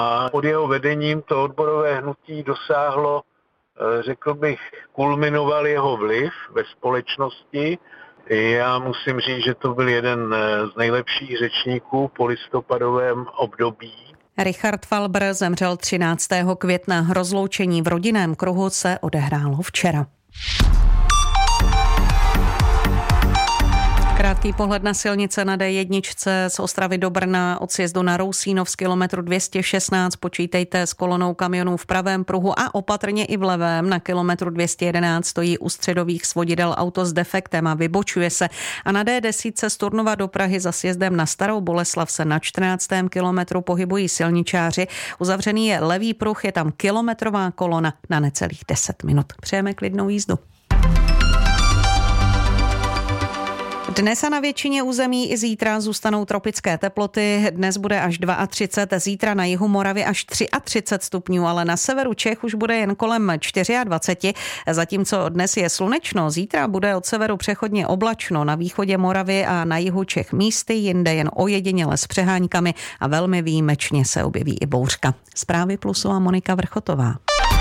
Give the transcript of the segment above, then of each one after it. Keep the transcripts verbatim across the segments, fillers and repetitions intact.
A pod jeho vedením to odborové hnutí dosáhlo, řekl bych, kulminoval jeho vliv ve společnosti. Já musím říct, že to byl jeden z nejlepších řečníků po listopadovém období. Richard Falber zemřel třináctého května. Rozloučení v rodinném kruhu se odehrálo včera. Krátký pohled na silnice na dé jedna z Ostravy do Brna od sjezdu na Rousínov z kilometru dvě stě šestnáct. Počítejte s kolonou kamionů v pravém pruhu a opatrně i v levém. Na kilometru dvě stě jedenáct stojí u středových svodidel auto s defektem a vybočuje se. A na dé deset z Turnova do Prahy za sjezdem na Starou Boleslav se na čtrnáctém kilometru pohybují silničáři. Uzavřený je levý pruh, je tam kilometrová kolona na necelých deset minut. Přejeme klidnou jízdu. Dnes a na většině území i zítra zůstanou tropické teploty. Dnes bude až třicet dva, zítra na jihu Moravy až třicet tři stupňů, ale na severu Čech už bude jen kolem dvacet čtyři. Zatímco dnes je slunečno, zítra bude od severu přechodně oblačno. Na východě Moravy a na jihu Čech místy, jinde jen ojediněle s přeháňkami a velmi výjimečně se objeví i bouřka. Zprávy Plusu a Monika Vrchotová.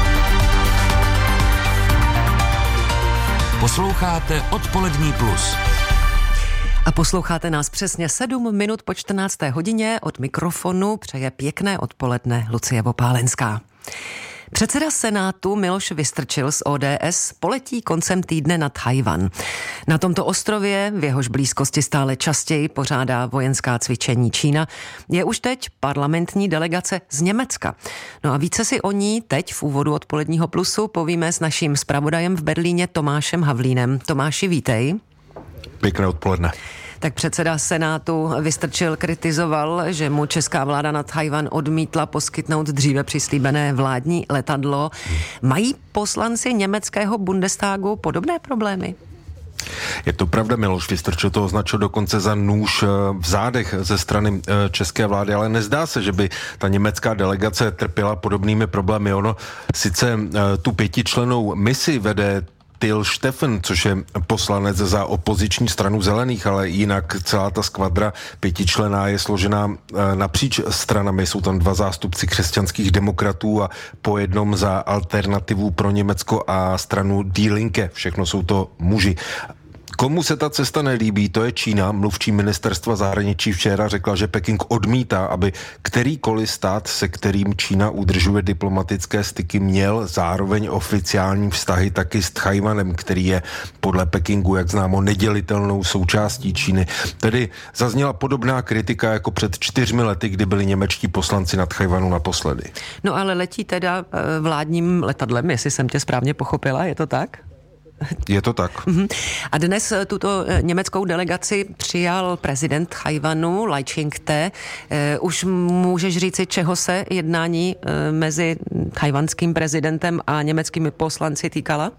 Posloucháte Odpolední plus. A posloucháte nás přesně sedm minut po čtrnácté hodině. Od mikrofonu přeje pěkné odpoledne Lucie Vopálenská. Předseda Senátu Miloš Vystrčil z ó dé es poletí koncem týdne na Tchaj-wan. Na tomto ostrově, v jehož blízkosti stále častěji pořádá vojenská cvičení Čína, je už teď parlamentní delegace z Německa. No a více si o ní teď v úvodu Odpoledního plusu povíme s naším zpravodajem v Berlíně Tomášem Havlínem. Tomáši, vítej. Pěkné odpoledne. Tak předseda Senátu Vystrčil kritizoval, že mu česká vláda na Tchaj-wan odmítla poskytnout dříve přislíbené vládní letadlo. Mají poslanci německého Bundestagu podobné problémy? Je to pravda, Miloš Vystrčil to označil dokonce za nůž v zádech ze strany české vlády, ale nezdá se, že by ta německá delegace trpěla podobnými problémy. Ono sice tu pětičlennou misi vede Till Steffen, což je poslanec za opoziční stranu Zelených, ale jinak celá ta skvadra pětičlenná je složená napříč stranami. Jsou tam dva zástupci křesťanských demokratů a po jednom za Alternativu pro Německo a stranu Die Linke. Všechno jsou to muži. Komu se ta cesta nelíbí, to je Čína. Mluvčí ministerstva zahraničí včera řekla, že Peking odmítá, aby kterýkoliv stát, se kterým Čína udržuje diplomatické styky, měl zároveň oficiální vztahy taky s Tchaj-wanem, který je podle Pekingu, jak známo, nedělitelnou součástí Číny. Tedy zazněla podobná kritika jako před čtyřmi lety, kdy byli němečtí poslanci na Tchaj-wanu naposledy. No ale letí teda vládním letadlem, jestli jsem tě správně pochopila, je to tak? Je to tak. A dnes tuto německou delegaci přijal prezident Tchaj-wanu Lai Ching-te. Už můžeš říci, čeho se jednání mezi tchajwanským prezidentem a německými poslanci týkala?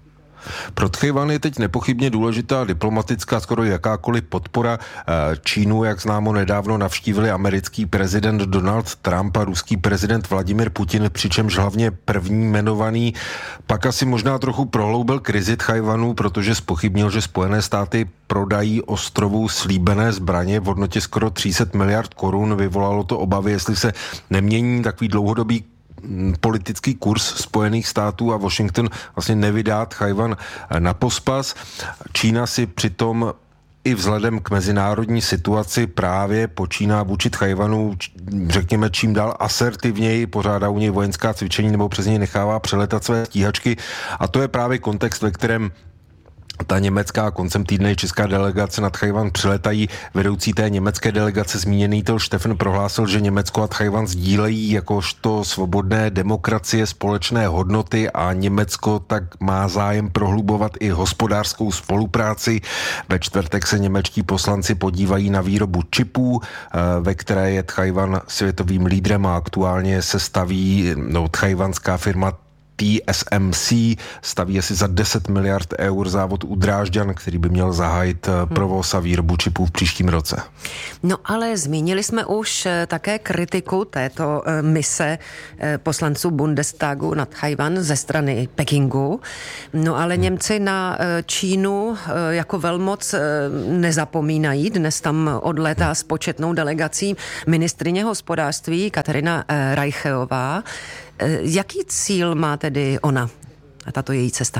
Pro Tchaj-wan je teď nepochybně důležitá diplomatická, skoro jakákoliv podpora. Čínu, jak známo, nedávno navštívili americký prezident Donald Trump a ruský prezident Vladimir Putin, přičemž hlavně první jmenovaný pak asi možná trochu prohloubil krizi Tchaj-wanu, protože zpochybnil, že Spojené státy prodají ostrovu slíbené zbraně v hodnotě skoro tři sta miliard korun. Vyvolalo to obavy, jestli se nemění takový dlouhodobý politický kurz Spojených států a Washington vlastně nevydá Tchaj-wan na pospas. Čína si přitom i vzhledem k mezinárodní situaci právě počíná vůči Tchaj-wanu, řekněme, čím dál asertivněji, pořádá u něj vojenská cvičení nebo přes něj nechává přeletat své stíhačky. A to je právě kontext, ve kterém ta německá koncem týdne česká delegace na Tchaj-wan přiletají. Vedoucí té německé delegace zmíněný Till Steffen prohlásil, že Německo a Tchaj-wan sdílejí jakožto svobodné demokracie společné hodnoty a Německo tak má zájem prohlubovat i hospodářskou spolupráci. Ve čtvrtek se němečtí poslanci podívají na výrobu čipů, ve které je Tchaj-wan světovým lídrem a aktuálně se staví no, tchajwanská firma T S M C staví asi za deset miliard eur závod u Drážďan, který by měl zahájit provoz a výrobu čipů v příštím roce. No ale zmínili jsme už také kritiku této mise poslanců Bundestagu na Tchaj-wan ze strany Pekingu. No ale Němci na Čínu jako velmoc nezapomínají. Dnes tam odlétá s početnou delegací ministryně hospodářství Kateřina Reicheová. Jaký cíl má tedy ona a tato její cesta?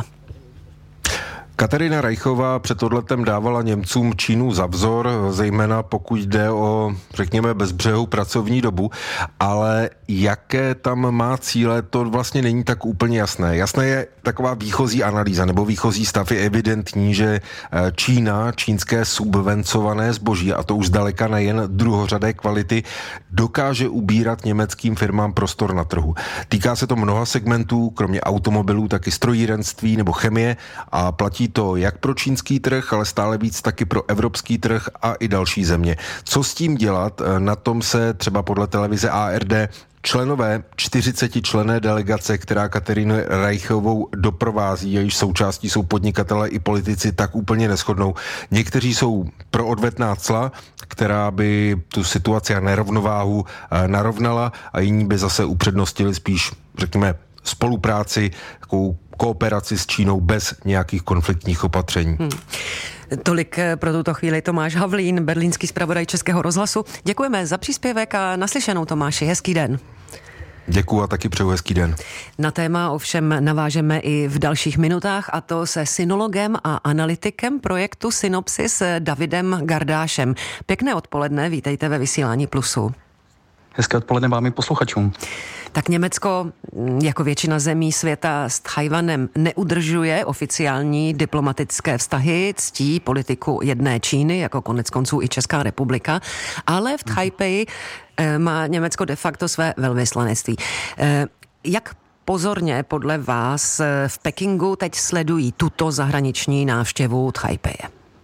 Kateřina Reichová před odletem dávala Němcům Čínu za vzor, zejména pokud jde o, řekněme, bezbřehou pracovní dobu, ale jaké tam má cíle, to vlastně není tak úplně jasné. Jasné je taková výchozí analýza nebo výchozí stav je evidentní, že Čína, čínské subvencované zboží, a to už zdaleka nejen druhořadé kvality, dokáže ubírat německým firmám prostor na trhu. Týká se to mnoha segmentů, kromě automobilů, taky strojírenství nebo chemie a platí to jak pro čínský trh, ale stále víc taky pro evropský trh a i další země. Co s tím dělat? Na tom se třeba podle televize A R D členové čtyřicetičlenné delegace, která Kateřinu Reichovou doprovází, jejíž součástí jsou podnikatelé i politici, tak úplně neshodnou. Někteří jsou pro odvetná cla, která by tu situaci a nerovnováhu narovnala, a jiní by zase upřednostili spíš, řekněme, spolupráci, takovou kooperaci s Čínou bez nějakých konfliktních opatření. Hmm. Tolik pro tuto chvíli Tomáš Havlín, berlínský zpravodaj Českého rozhlasu. Děkujeme za příspěvek a naslyšenou, Tomáši. Hezký den. Děkuju a taky přeju hezký den. Na téma ovšem navážeme i v dalších minutách, a to se synologem a analytikem projektu Synopsis Davidem Gardášem. Pěkné odpoledne, vítejte ve vysílání Plusu. Hezké odpoledne vám i posluchačům. Tak Německo, jako většina zemí světa, s Tchaj-wanem neudržuje oficiální diplomatické vztahy, ctí politiku jedné Číny, jako konec konců i Česká republika, ale v Taipei má Německo de facto své velvyslanectví. Jak pozorně podle vás v Pekingu teď sledují tuto zahraniční návštěvu Tchaj-peje?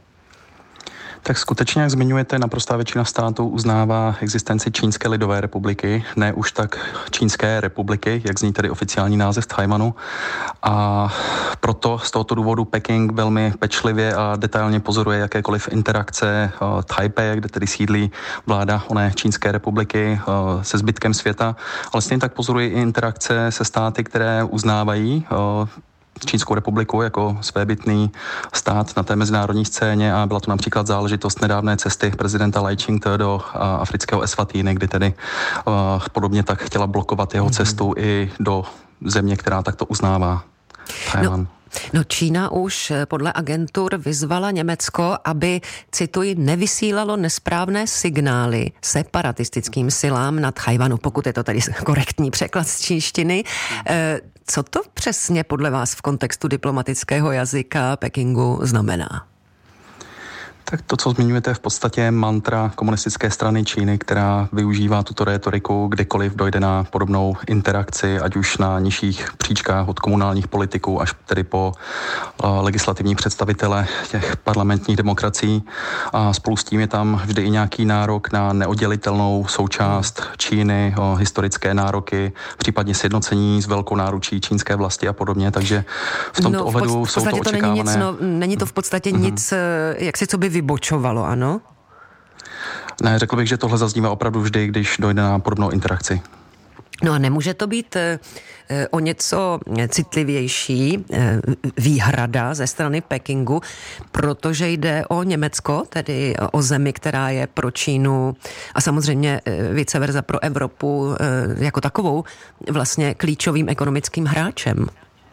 Tak skutečně, jak zmiňujete, naprostá většina států uznává existenci Čínské lidové republiky, ne už tak Čínské republiky, jak zní tedy oficiální název Tchaj-wanu. A proto z tohoto důvodu Peking velmi pečlivě a detailně pozoruje jakékoliv interakce uh, Taipei, kde tedy sídlí vláda oné Čínské republiky uh, se zbytkem světa, ale stejně tak pozoruje i interakce se státy, které uznávají uh, Čínskou republiku jako svébytný stát na té mezinárodní scéně, a byla to například záležitost nedávné cesty prezidenta Lai Ching-te do afrického Eswatini, kdy tedy uh, podobně tak chtěla blokovat jeho cestu i do země, která takto uznává Tchaj-wan. No. No, Čína už podle agentur vyzvala Německo, aby, cituji, nevysílalo nesprávné signály separatistickým silám na Tchaj-wanu, pokud je to tady korektní překlad z čínštiny. E, co to přesně podle vás v kontextu diplomatického jazyka Pekingu znamená? Tak to, co zmiňujete, je v podstatě mantra komunistické strany Číny, která využívá tuto rétoriku kdekoliv dojde na podobnou interakci, ať už na nižších příčkách od komunálních politiků až tedy po uh, legislativní představitele těch parlamentních demokracií. A spolu s tím je tam vždy i nějaký nárok na neoddělitelnou součást Číny, uh, historické nároky, případně sjednocení s velkou náručí čínské vlasti a podobně. Takže v tomto no, v ohledu pod, jsou to to očekávané... Není, nic, no, není to v podstatě mm-hmm. nic, jak si co by vybočovalo, ano? Ne, řekl bych, že tohle zaznívá opravdu vždy, když dojde na podobnou interakci. No a nemůže to být e, o něco citlivější e, výhrada ze strany Pekingu, protože jde o Německo, tedy o zemi, která je pro Čínu a samozřejmě e, vice versa pro Evropu e, jako takovou vlastně klíčovým ekonomickým hráčem.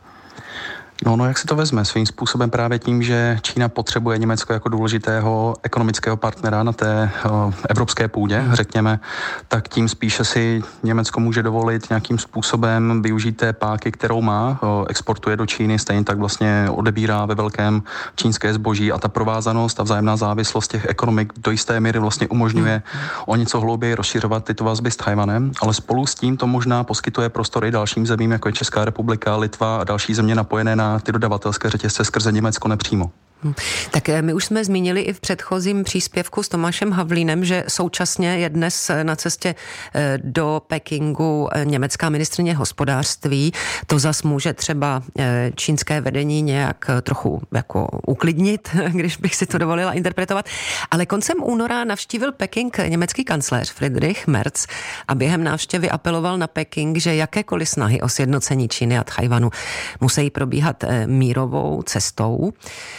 No, no, jak si to vezme? Svým způsobem právě tím, že Čína potřebuje Německo jako důležitého ekonomického partnera na té uh, evropské půdě, řekněme, tak tím spíše si Německo může dovolit nějakým způsobem využít té páky, kterou má, uh, exportuje do Číny, stejně tak vlastně odebírá ve velkém čínské zboží, a ta provázanost a vzájemná závislost těch ekonomik do jisté míry vlastně umožňuje o něco hlouběji rozšiřovat tyto vazby s Tchaj-wanem, ale spolu s tím to možná poskytuje prostor i dalším zemím, jako je Česká republika, Litva a další země napojené na ty dodavatelské řetězce skrze Německo nepřímo. Tak my už jsme zmínili i v předchozím příspěvku s Tomášem Havlínem, že současně je dnes na cestě do Pekingu německá ministryně hospodářství. To zas může třeba čínské vedení nějak trochu jako uklidnit, když bych si to dovolila interpretovat. Ale koncem února navštívil Peking německý kancléř Friedrich Merz a během návštěvy apeloval na Peking, že jakékoliv snahy o sjednocení Číny a Tchajwanu musí probíhat mírovou cestou.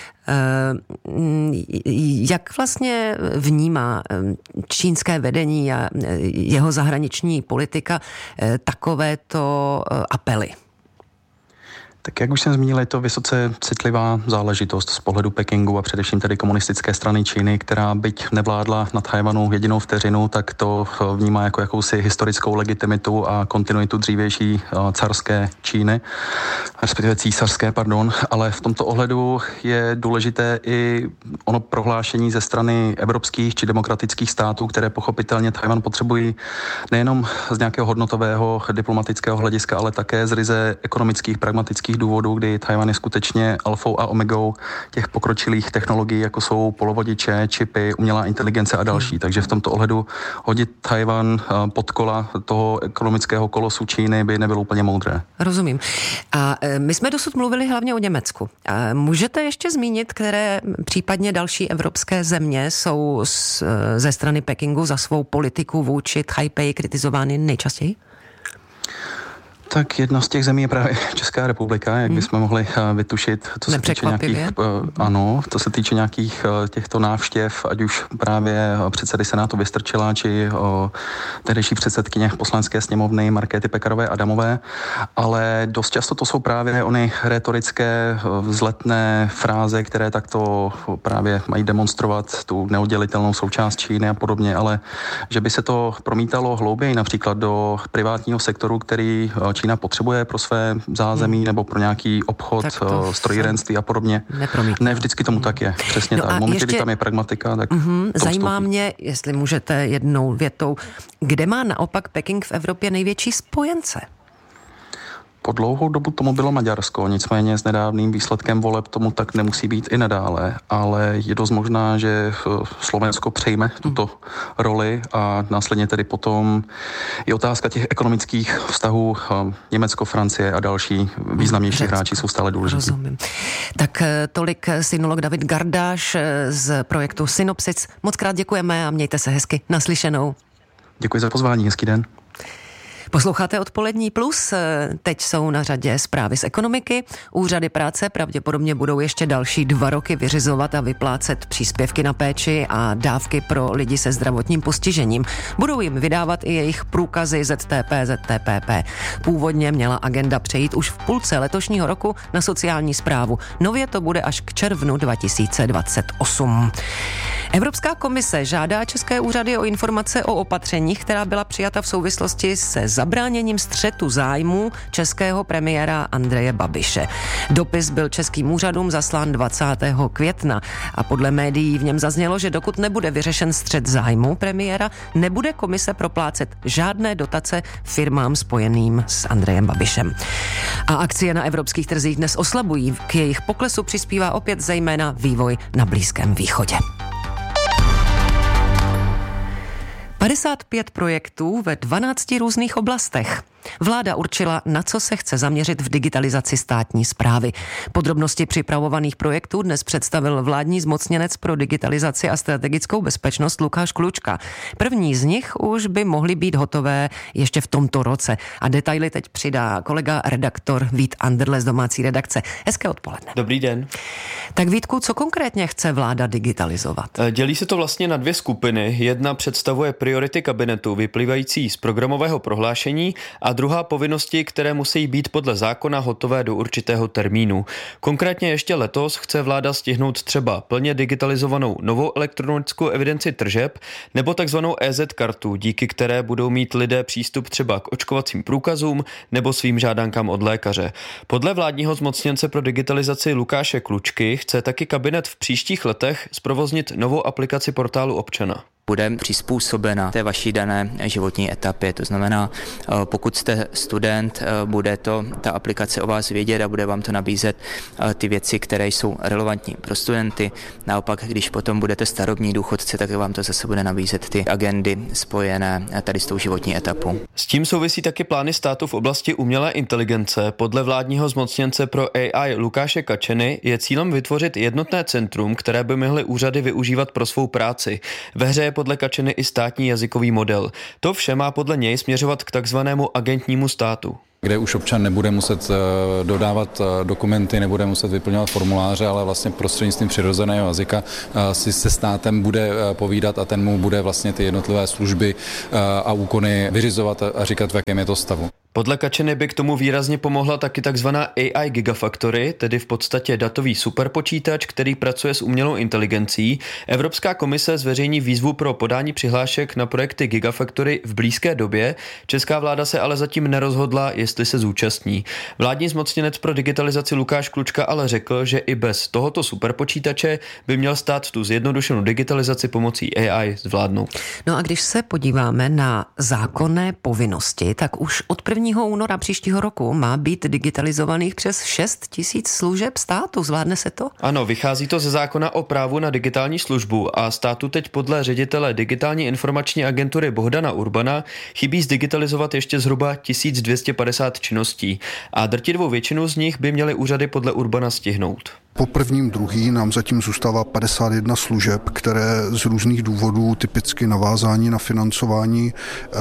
Jak vlastně vnímá čínské vedení a jeho zahraniční politika takovéto apely? Tak jak už jsem zmínil, je to vysoce citlivá záležitost z pohledu Pekingu a především tedy komunistické strany Číny, která byť nevládla na Tchajwanu jedinou vteřinu, tak to vnímá jako jakousi historickou legitimitu a kontinuitu dřívější carské Číny, respektive císařské, pardon, ale v tomto ohledu je důležité i ono prohlášení ze strany evropských či demokratických států, které pochopitelně Tchajwan potřebují nejenom z nějakého hodnotového diplomatického hlediska, ale také z ryze ekonomických, pragmatických důvodů, kdy Tchajwan je skutečně alfou a omegou těch pokročilých technologií, jako jsou polovodiče, čipy, umělá inteligence a další. Hmm. Takže v tomto ohledu hodit Tchajwan pod kola toho ekonomického kolosu Číny by nebylo úplně moudré. Rozumím. A my jsme dosud mluvili hlavně o Německu. A můžete ještě zmínit, které případně další evropské země jsou z, ze strany Pekingu za svou politiku vůči Taipei kritizovány nejčastěji? Tak jedna z těch zemí je právě Česká republika, jak bychom mohli vytušit, co se týče nějakých, ano, co se týče nějakých těchto návštěv, ať už právě předsedy Senátu Vystrčila, či tehdejší předsedkyně Poslanecké sněmovny Markéty Pekarové Adamové, ale dost často to jsou právě ony rétorické vzletné fráze, které takto právě mají demonstrovat tu neoddělitelnou součást Číny a podobně, ale že by se to promítalo hlouběji například do privátního sektoru, který Čína potřebuje pro své zázemí hmm. nebo pro nějaký obchod, strojírenství a podobně. Nepromítá. Ne vždycky tomu tak je. Přesně no tak. V momentě, kdy tam je pragmatika, tak mm-hmm, zajímá vstoupí. Mě, jestli můžete jednou větou, kde má naopak Peking v Evropě největší spojence? Po dlouhou dobu tomu bylo Maďarsko, nicméně s nedávným výsledkem voleb tomu tak nemusí být i nadále, ale je dost možná, že Slovensko přejme tuto roli a následně tedy potom je otázka těch ekonomických vztahů Německo, Francie a další významnější Řecko. Hráči jsou stále důležití. Rozumím. Tak tolik synolog David Gardáš z projektu Synopsis. Moc krát děkujeme a mějte se hezky. Naslyšenou. Děkuji za pozvání, hezký den. Posloucháte Odpolední plus, teď jsou na řadě zprávy z ekonomiky. Úřady práce pravděpodobně budou ještě další dva roky vyřizovat a vyplácet příspěvky na péči a dávky pro lidi se zdravotním postižením. Budou jim vydávat i jejich průkazy Z T P, Z T P P. Původně měla agenda přejít už v půlce letošního roku na sociální správu. Nově to bude až k červnu dva tisíce dvacet osm. Evropská komise žádá české úřady o informace o opatřeních, která byla přijata v souvislosti se zabráněním střetu zájmů českého premiéra Andreje Babiše. Dopis byl českým úřadům zaslán dvacátého května a podle médií v něm zaznělo, že dokud nebude vyřešen střet zájmů premiéra, nebude komise proplácet žádné dotace firmám spojeným s Andrejem Babišem. A akcie na evropských trzích dnes oslabují. K jejich poklesu přispívá opět zejména vývoj na Blízkém východě. padesát pět projektů ve dvanácti různých oblastech. Vláda určila, na co se chce zaměřit v digitalizaci státní správy. Podrobnosti připravovaných projektů dnes představil vládní zmocněnec pro digitalizaci a strategickou bezpečnost Lukáš Klučka. První z nich už by mohly být hotové ještě v tomto roce. A detaily teď přidá kolega redaktor Vít Anderle z domácí redakce. Hezké odpoledne. Dobrý den. Tak Vítku, co konkrétně chce vláda digitalizovat? Dělí se to vlastně na dvě skupiny. Jedna představuje priority kabinetu vyplývající z programového prohlášení a druhá povinnosti, které musí být podle zákona hotové do určitého termínu. Konkrétně ještě letos chce vláda stihnout třeba plně digitalizovanou novou elektronickou evidenci tržeb nebo takzvanou E Z kartu, díky které budou mít lidé přístup třeba k očkovacím průkazům nebo svým žádankám od lékaře. Podle vládního zmocněnce pro digitalizaci Lukáše Klučky chce taky kabinet v příštích letech zprovoznit novou aplikaci Portálu občana. bude přizpůsobena té vaší dané životní etapě. To znamená, pokud jste student, bude to ta aplikace o vás vědět a bude vám to nabízet ty věci, které jsou relevantní pro studenty. Naopak, když potom budete starobní důchodci, tak vám to zase bude nabízet ty agendy spojené tady s tou životní etapou. S tím souvisí taky plány státu v oblasti umělé inteligence. Podle vládního zmocněnce pro A I Lukáše Kačeny je cílem vytvořit jednotné centrum, které by mohly úřady využívat pro svou práci. Ve hře je podle Kačeny i státní jazykový model. To vše má podle něj směřovat k takzvanému agentnímu státu, kde už občan nebude muset dodávat dokumenty, nebude muset vyplňovat formuláře, ale vlastně prostřednictvím přirozeného jazyka si se státem bude povídat a ten mu bude vlastně ty jednotlivé služby a úkony vyřizovat a říkat, v jakém je to stavu. Podle Kačeny by k tomu výrazně pomohla taky takzvaná A I Gigafactory, tedy v podstatě datový superpočítač, který pracuje s umělou inteligencí. Evropská komise zveřejní výzvu pro podání přihlášek na projekty Gigafactory v blízké době. Česká vláda se ale zatím nerozhodla, jestli se zúčastní. Vládní zmocněnec pro digitalizaci Lukáš Klučka ale řekl, že i bez tohoto superpočítače by měl stát tu zjednodušenou digitalizaci pomocí A I zvládnout. No a když se podíváme na zákonné povinnosti, tak už od prvního února příštího roku má být digitalizovaných přes šest tisíc služeb státu. Zvládne se to? Ano, vychází to ze zákona o právu na digitální službu a státu teď podle ředitele digitální informační agentury Bohdana Urbana chybí zdigitalizovat ještě zhruba tisíc dvě stě padesát činností a drtivou většinu z nich by měly úřady podle Urbana stihnout. Po prvním druhý nám zatím zůstává padesát jedna služeb, které z různých důvodů, typicky navázání na financování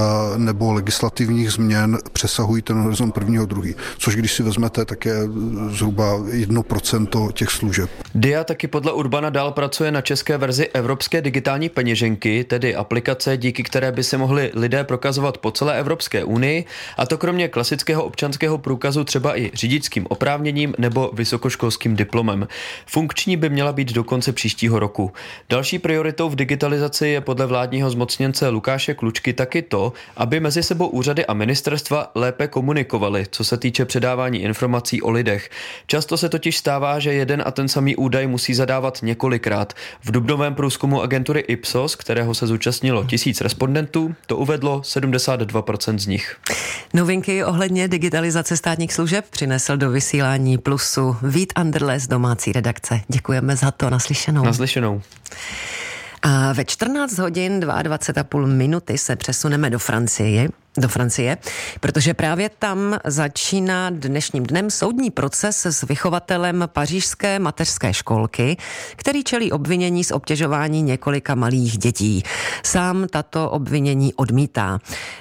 nebo legislativních změn, přesahují ten horizont prvního druhý. Což když si vezmete, tak je zhruba jedno procento těch služeb. D I A taky podle Urbana dál pracuje na české verzi Evropské digitální peněženky, tedy aplikace, díky které by se mohli lidé prokazovat po celé Evropské unii, a to kromě klasického občanského průkazu třeba i řidičským oprávněním nebo vysokoškolským diplomem. Funkční by měla být do konce příštího roku. Další prioritou v digitalizaci je podle vládního zmocněnce Lukáše Klučky taky to, aby mezi sebou úřady a ministerstva lépe komunikovaly, co se týče předávání informací o lidech. Často se totiž stává, že jeden a ten samý údaj musí zadávat několikrát. V dubnovém průzkumu agentury Ipsos, kterého se zúčastnilo tisíc respondentů, to uvedlo sedmdesát dva procent z nich. Novinky ohledně digitalizace státních služeb přinesl do vysílání Plusu Vít Anderle z domácí redakce. Děkujeme za to, naslyšenou. Naslyšenou. A ve čtrnáct hodin dvacet dva a půl minuty se přesuneme do Francie, do Francie, protože právě tam začíná dnešním dnem soudní proces s vychovatelem pařížské mateřské školky, který čelí obvinění z obtěžování několika malých dětí. Sám tato obvinění odmítá.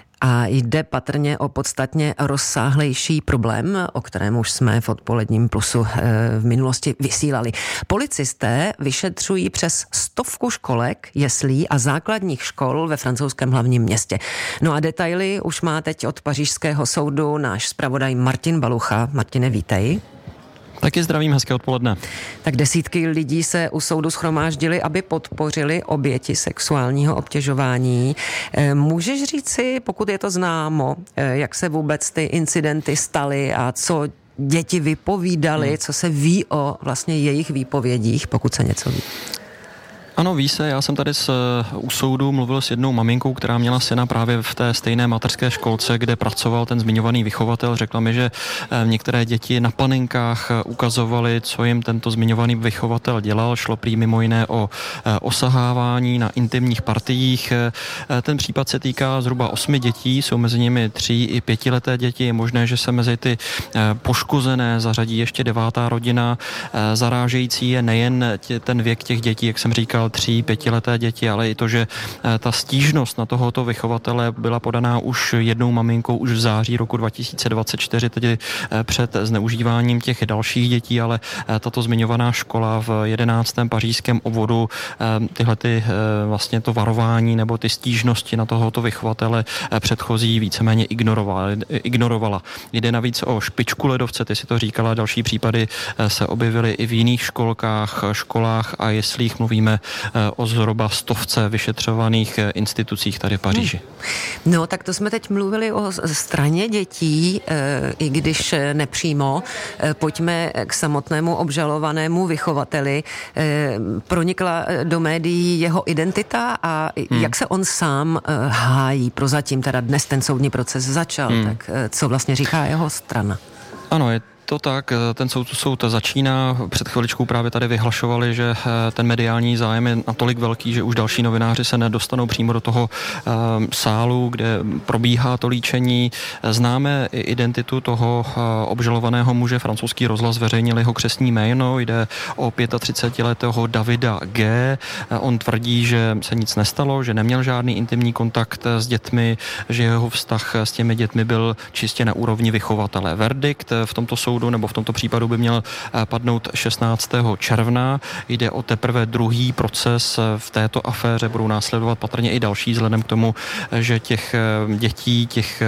A jde patrně o podstatně rozsáhlejší problém, o kterém už jsme v odpoledním Plusu v minulosti vysílali. Policisté vyšetřují přes stovku školek, jeslí a základních škol ve francouzském hlavním městě. No a detaily už má teď od pařížského soudu náš zpravodaj Martin Balucha. Martine, vítej. Taky zdravím, hezké odpoledne. Tak desítky lidí se u soudu shromáždili, aby podpořili oběti sexuálního obtěžování. Můžeš říci, pokud je to známo, jak se vůbec ty incidenty staly a co děti vypovídaly, hmm. co se ví o vlastně jejich výpovědích, pokud se něco ví? Ano, ví se, já jsem tady s, u soudu mluvil s jednou maminkou, která měla syna právě v té stejné mateřské školce, kde pracoval ten zmiňovaný vychovatel. Řekla mi, že některé děti na paninkách ukazovaly, co jim tento zmiňovaný vychovatel dělal. Šlo prý mimo jiné o osahávání na intimních partiích. Ten případ se týká zhruba osmi dětí, jsou mezi nimi tří i pětileté děti. Je možné, že se mezi ty poškozené zařadí ještě devátá rodina. Zarážející je nejen ten věk těch dětí, jak jsem říkal, tří, pětileté děti, ale i to, že ta stížnost na tohoto vychovatele byla podaná už jednou maminkou už v září roku dva tisíce dvacet čtyři, tedy před zneužíváním těch dalších dětí, ale tato zmiňovaná škola v jedenáctém pařížském obvodu tyhle ty vlastně to varování nebo ty stížnosti na tohoto vychovatele předchozí víceméně ignorovala. ignorovala. Jde navíc o špičku ledovce, ty si to říkala, další případy se objevily i v jiných školkách, školách a jeslích. Mluvíme o zhruba stovce vyšetřovaných institucích tady v Paříži. No, tak to jsme teď mluvili o straně dětí, i když nepřímo. Pojďme k samotnému obžalovanému vychovateli. Pronikla do médií jeho identita a hmm. jak se on sám hájí? Prozatím teda dnes ten soudní proces začal, hmm. tak co vlastně říká jeho strana? Ano, je to tak, ten soud, soud začíná, před chviličkou právě tady vyhlašovali, že ten mediální zájem je natolik velký, že už další novináři se nedostanou přímo do toho um, sálu, kde probíhá to líčení. Známe i identitu toho uh, obžalovaného muže, francouzský rozhlas zveřejnil jeho křestní jméno, jde o třicetiletého Davida G. On tvrdí, že se nic nestalo, že neměl žádný intimní kontakt s dětmi, že jeho vztah s těmi dětmi byl čistě na úrovni vychovatele. Verdikt v tomto soudu nebo v tomto případu by měl padnout šestnáctého června. Jde o teprve druhý proces v této aféře. Budou následovat patrně i další, vzhledem k tomu, že těch dětí, těch,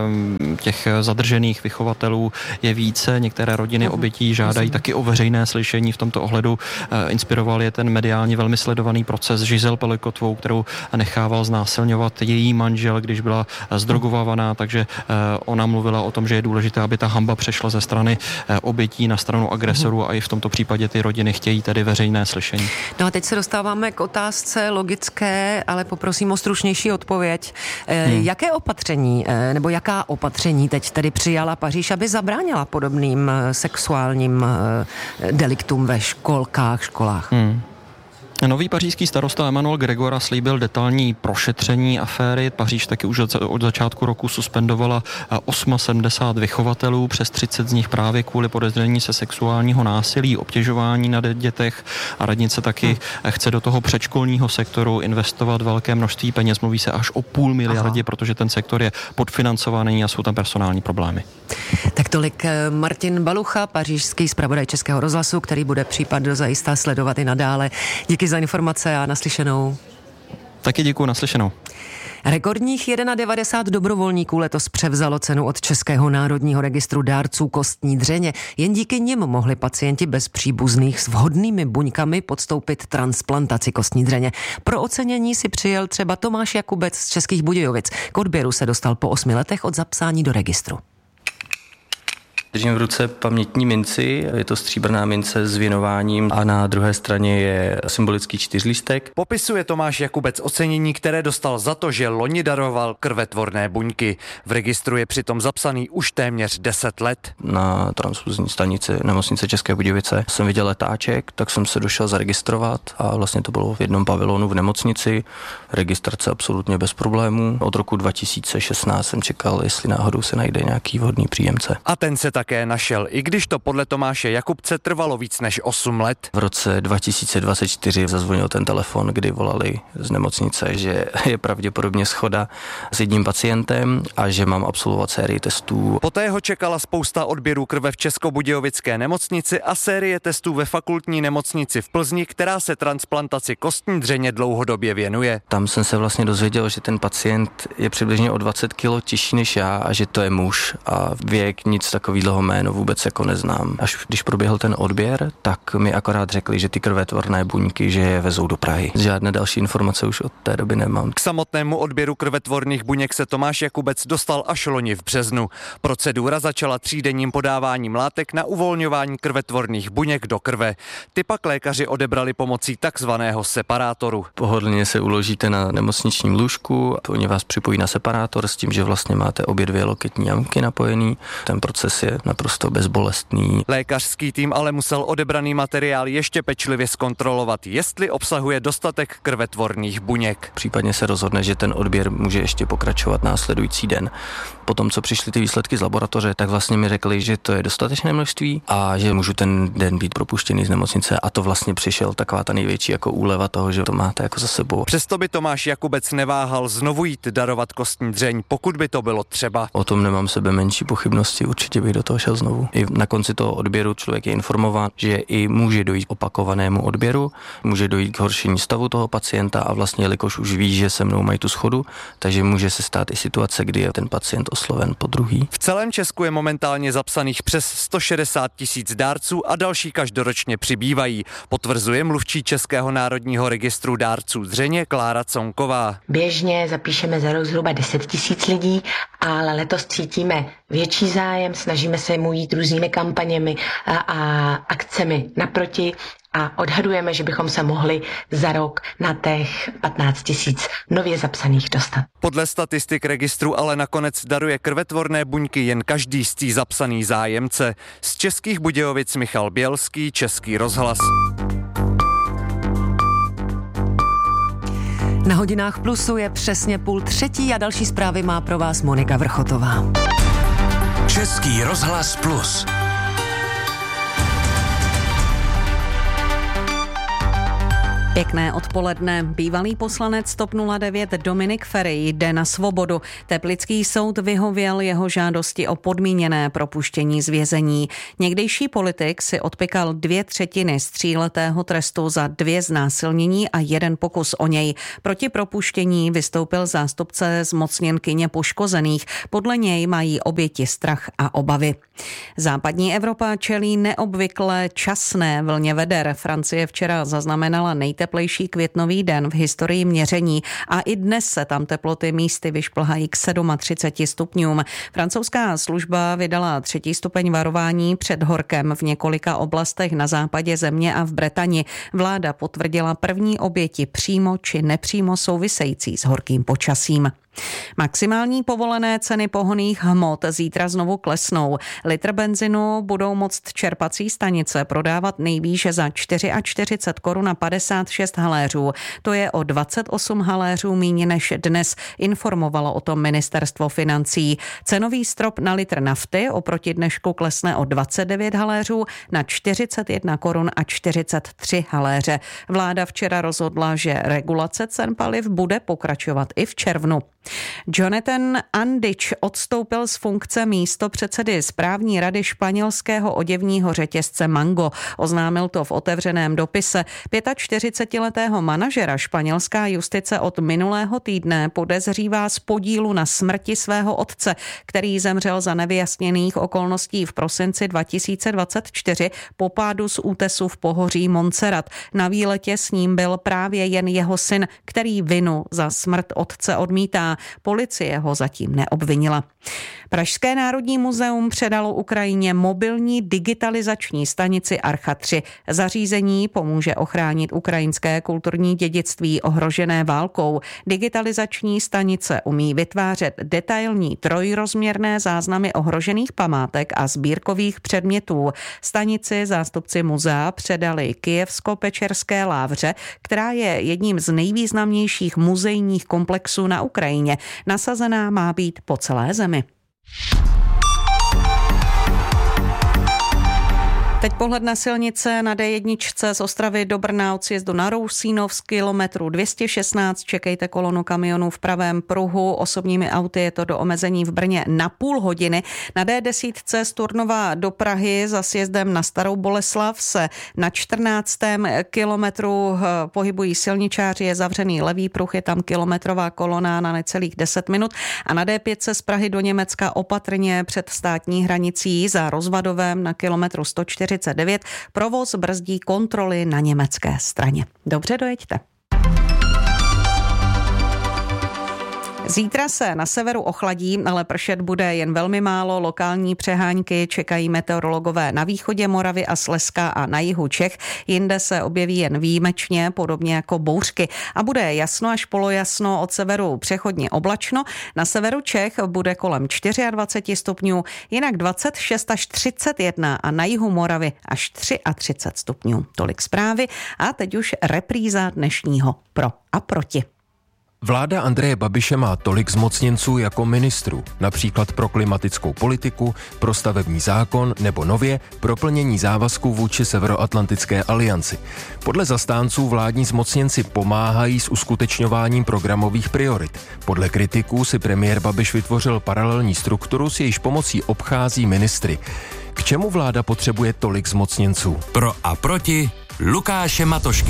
těch zadržených vychovatelů je více. Některé rodiny obětí žádají taky o veřejné slyšení. V tomto ohledu inspiroval je ten mediálně velmi sledovaný proces Giselle Pelicottovou, kterou nechával znásilňovat její manžel, když byla zdrogovávaná, takže ona mluvila o tom, že je důležité, aby ta hanba přešla ze strany obětí na stranu agresorů a i v tomto případě ty rodiny chtějí tedy veřejné slyšení. No a teď se dostáváme k otázce logické, ale poprosím o stručnější odpověď. Hmm. Jaké opatření, nebo jaká opatření teď tedy přijala Paříž, aby zabránila podobným sexuálním deliktům ve školkách, školách? Hmm. Nový pařížský starosta Emmanuel Gregora slíbil detailní prošetření aféry. Paříž taky už od začátku roku suspendovala sedmdesát osm vychovatelů, přes třicet z nich právě kvůli podezření se sexuálního násilí, obtěžování na dětech, a radnice taky hmm. chce do toho předškolního sektoru investovat velké množství peněz, mluví se až o půl miliardě, Aha. protože ten sektor je podfinancovaný a jsou tam personální problémy. Tak tolik Martin Balucha, pařížský zpravodaj Českého rozhlasu, který bude případ dozajista sledovat i nadále. Díky za informace a naslyšenou. Taky děkuji, naslyšenou. Rekordních devadesát jedna dobrovolníků letos převzalo cenu od Českého národního registru dárců kostní dřeně. Jen díky nim mohli pacienti bez příbuzných s vhodnými buňkami podstoupit transplantaci kostní dřeně. Pro ocenění si přijel třeba Tomáš Jakubec z Českých Budějovic. K odběru se dostal po osmi letech od zapsání do registru. Držím v ruce pamětní minci, je to stříbrná mince s věnováním a na druhé straně je symbolický čtyřlístek. Popisuje Tomáš Jakubec ocenění, které dostal za to, že loni daroval krvetvorné buňky. V registru je přitom zapsaný už téměř deset let. Na transfuzní stanici nemocnice České Budějovice jsem viděl letáček, tak jsem se došel zaregistrovat a vlastně to bylo v jednom pavilonu v nemocnici. Registrace absolutně bez problémů. Od roku dva tisíce šestnáct jsem čekal, jestli náhodou se najde nějaký vhodný příjemce. A ten se také našel, i když to podle Tomáše Jakubce trvalo víc než osm let. V roce dva tisíce dvacet čtyři zazvonil ten telefon, kdy volali z nemocnice, že je pravděpodobně shoda s jedním pacientem a že mám absolvovat sérii testů. Poté ho čekala spousta odběrů krve v Českobudějovické nemocnici a série testů ve fakultní nemocnici v Plzni, která se transplantaci kostní dřeně dlouhodobě věnuje. Tam jsem se vlastně dozvěděl, že ten pacient je přibližně o dvacet kilo těžší než já a že to je muž a věk, nic takového jméno vůbec jako neznám. Až když proběhl ten odběr, tak mi akorát řekli, že ty krvetvorné buňky, že je vezou do Prahy. Žádné další informace už od té doby nemám. K samotnému odběru krvetvorných buněk se Tomáš Jakubec dostal až loni v březnu. Procedura začala třídenním podáváním látek na uvolňování krvetvorných buněk do krve. Ty pak lékaři odebrali pomocí takzvaného separátoru. Pohodlně se uložíte na nemocničním lůžku, oni vás připojí na separátor s tím, že vlastně máte obě dvě loketní jamky napojený. Ten proces je naprosto bezbolestný. Lékařský tým ale musel odebraný materiál ještě pečlivě zkontrolovat, jestli obsahuje dostatek krvetvorných buněk. Případně se rozhodne, že ten odběr může ještě pokračovat následující den. Potom, co přišly ty výsledky z laboratoře, tak vlastně mi řekli, že to je dostatečné množství a že můžu ten den být propuštěný z nemocnice, a to vlastně přišel taková ta největší jako úleva toho, že to máte jako za sebou. Přesto by Tomáš Jakubec neváhal znovu jít darovat kostní dřeň, pokud by to bylo třeba. O tom nemám sebe menší pochybnosti, určitě bych do toho toho šel znovu. I na konci toho odběru člověk je informován, že i může dojít k opakovanému odběru, může dojít k horšení stavu toho pacienta a vlastně, jelikož už ví, že se mnou mají tu schodu, takže může se stát i situace, kdy je ten pacient osloven po druhý. V celém Česku je momentálně zapsaných přes sto šedesát tisíc dárců a další každoročně přibývají, potvrzuje mluvčí Českého národního registru dárců Dřeně Klára Conková. Běžně zapíšeme za rok zhruba deset tisíc lidí, ale letos cítíme větší zájem, snažíme se mu jít různými kampaněmi a, a akcemi naproti a odhadujeme, že bychom se mohli za rok na těch patnáct tisíc nově zapsaných dostat. Podle statistik registru ale nakonec daruje krvetvorné buňky jen každý z tý zapsaný zájemce. Z Českých Budějovic Michal Bělský, Český rozhlas. Na hodinách Plusu je přesně půl třetí a další zprávy má pro vás Monika Vrchotová. Český rozhlas Plus. Pěkné odpoledne. Bývalý poslanec TOP nula devět Dominik Feri jde na svobodu. Teplický soud vyhověl jeho žádosti o podmíněné propuštění z vězení. Někdejší politik si odpykal dvě třetiny z tříletého trestu za dvě znásilnění a jeden pokus o něj. Proti propuštění vystoupil zástupce zmocněnkyně poškozených. Podle něj mají oběti strach a obavy. Západní Evropa čelí neobvykle časné vlně veder. Francie včera zaznamenala nejteplejší teplejší květnový den v historii měření a i dnes se tam teploty místy vyšplhají k třicet sedm stupňům. Francouzská služba vydala třetí stupeň varování před horkem v několika oblastech na západě země a v Bretani. Vláda potvrdila první oběti přímo či nepřímo související s horkým počasím. Maximální povolené ceny pohonných hmot zítra znovu klesnou. Litr benzinu budou moct čerpací stanice prodávat nejvýše za čtyřicet čtyři korun a padesát šest haléřů. To je o dvacet osm haléřů míň než dnes, informovalo o tom ministerstvo financí. Cenový strop na litr nafty oproti dnešku klesne o dvacet devět haléřů na čtyřicet jedna korun a čtyřicet tři haléře. Vláda včera rozhodla, že regulace cen paliv bude pokračovat i v červnu. Jonathan Andič odstoupil z funkce místopředsedy správní rady španělského oděvního řetězce Mango. Oznámil to v otevřeném dopise. čtyřicetiletého manažera španělská justice od minulého týdne podezřívá z podílu na smrti svého otce, který zemřel za nevyjasněných okolností v prosinci dva tisíce dvacet čtyři po pádu z útesu v pohoří Montserrat. Na výletě s ním byl právě jen jeho syn, který vinu za smrt otce odmítá. Policie ho zatím neobvinila. Pražské národní muzeum předalo Ukrajině mobilní digitalizační stanici Archa tři. Zařízení pomůže ochránit ukrajinské kulturní dědictví ohrožené válkou. Digitalizační stanice umí vytvářet detailní trojrozměrné záznamy ohrožených památek a sbírkových předmětů. Stanici zástupci muzea předali Kyjevsko-Pečerské lávře, která je jedním z nejvýznamnějších muzejních komplexů na Ukrajině. Nasazená má být po celé zemi. Teď pohled na silnice na dé jedna z Ostravy do Brna od sjezdu na Rousínov z kilometru dvě stě šestnáct. Čekejte kolonu kamionů v pravém pruhu. Osobními auty je to do omezení v Brně na půl hodiny. Na dé deset z Turnova do Prahy za sjezdem na Starou Boleslav se na čtrnáctém kilometru pohybují silničáři. Je zavřený levý pruh, je tam kilometrová kolona na necelých deset minut. A na dé pět z Prahy do Německa opatrně před státní hranicí za Rozvadovém na kilometru sto čtyřicet devět provoz brzdí kontroly na německé straně. Dobře, dojeďte. Zítra se na severu ochladí, ale pršet bude jen velmi málo. Lokální přehánky čekají meteorologové na východě Moravy a Slezska a na jihu Čech. Jinde se objeví jen výjimečně, podobně jako bouřky. A bude jasno až polojasno, od severu přechodně oblačno. Na severu Čech bude kolem dvacet čtyři stupňů, jinak dvacet šest až třicet jedna a na jihu Moravy až třicet tři stupňů. Tolik zprávy a teď už repríza dnešního Pro a proti. Vláda Andreje Babiše má tolik zmocněnců jako ministrů, například pro klimatickou politiku, pro stavební zákon nebo nově pro plnění závazků vůči Severoatlantické alianci. Podle zastánců vládní zmocněnci pomáhají s uskutečňováním programových priorit. Podle kritiků si premiér Babiš vytvořil paralelní strukturu, s jejíž pomocí obchází ministry. K čemu vláda potřebuje tolik zmocněnců? Pro a proti Lukáše Matošky.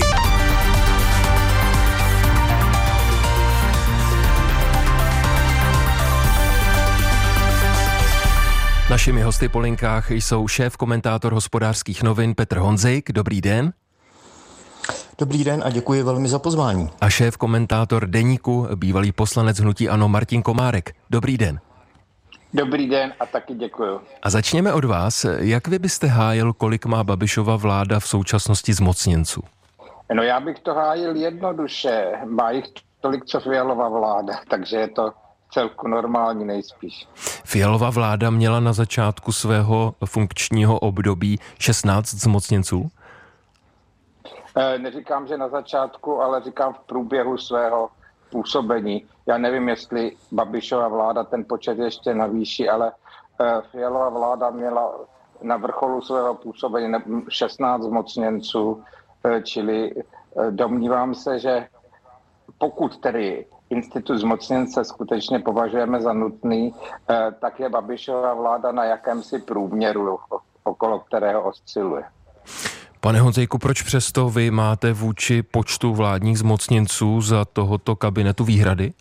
Našimi hosty po linkách jsou šéf komentátor Hospodářských novin Petr Honzejk. Dobrý den. Dobrý den a děkuji velmi za pozvání. A šéf komentátor Deníku, bývalý poslanec hnutí ANO Martin Komárek. Dobrý den. Dobrý den a taky děkuji. A začněme od vás. Jak vy byste hájil, kolik má Babišova vláda v současnosti zmocněnců? No já bych to hájil jednoduše. Má jich tolik, co Fialova vláda, takže je to celku normální nejspíš. Fialova vláda měla na začátku svého funkčního období šestnáct zmocněnců? E, neříkám, že na začátku, ale říkám v průběhu svého působení. Já nevím, jestli Babišova vláda ten počet ještě navýší, ale e, Fialova vláda měla na vrcholu svého působení šestnáct zmocněnců, e, čili e, domnívám se, že pokud tedy institut zmocněnce skutečně považujeme za nutný, tak je Babišova vláda na jakémsi průměru, okolo kterého osciluje. Pane Honzejku, proč přesto vy máte vůči počtu vládních zmocněnců za tohoto kabinetu výhrady?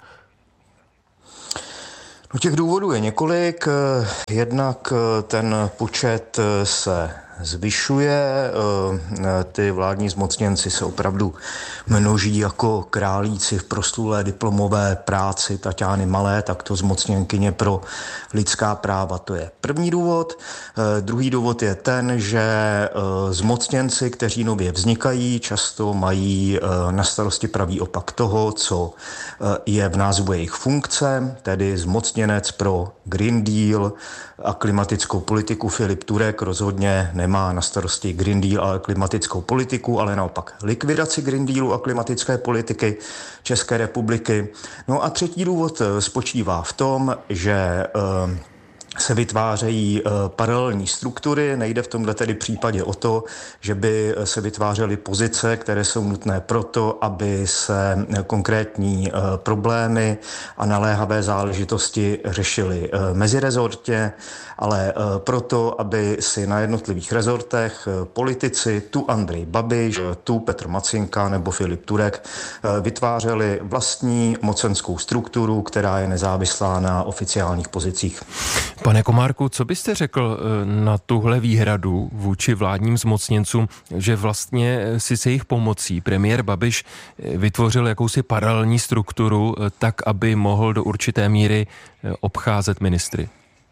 No těch důvodů je několik. Jednak ten počet se zvyšuje, ty vládní zmocněnci se opravdu množí jako králíci v proslulé diplomové práci Taťány Malé, tak to zmocněnkyně pro lidská práva. To je první důvod. Druhý důvod je ten, že zmocněnci, kteří nově vznikají, často mají na starosti pravý opak toho, co je v názvu jejich funkce, tedy zmocněnec pro Green Deal a klimatickou politiku. Filip Turek rozhodně nemá na starosti Green Deal a klimatickou politiku, ale naopak likvidaci Green Dealu a klimatické politiky České republiky. No a třetí důvod spočívá v tom, že se vytvářejí paralelní struktury. Nejde v tomhle tedy případě o to, že by se vytvářely pozice, které jsou nutné proto, aby se konkrétní problémy a naléhavé záležitosti řešily mezirezortně, ale proto, aby si na jednotlivých rezortech politici, tu Andrej Babiš, tu Petr Macinka nebo Filip Turek, vytvářeli vlastní mocenskou strukturu, která je nezávislá na oficiálních pozicích. Pane Komárku, co byste řekl na tuhle výhradu vůči vládním zmocněncům, že vlastně si se jejich pomocí premiér Babiš vytvořil jakousi paralelní strukturu tak, aby mohl do určité míry obcházet ministry?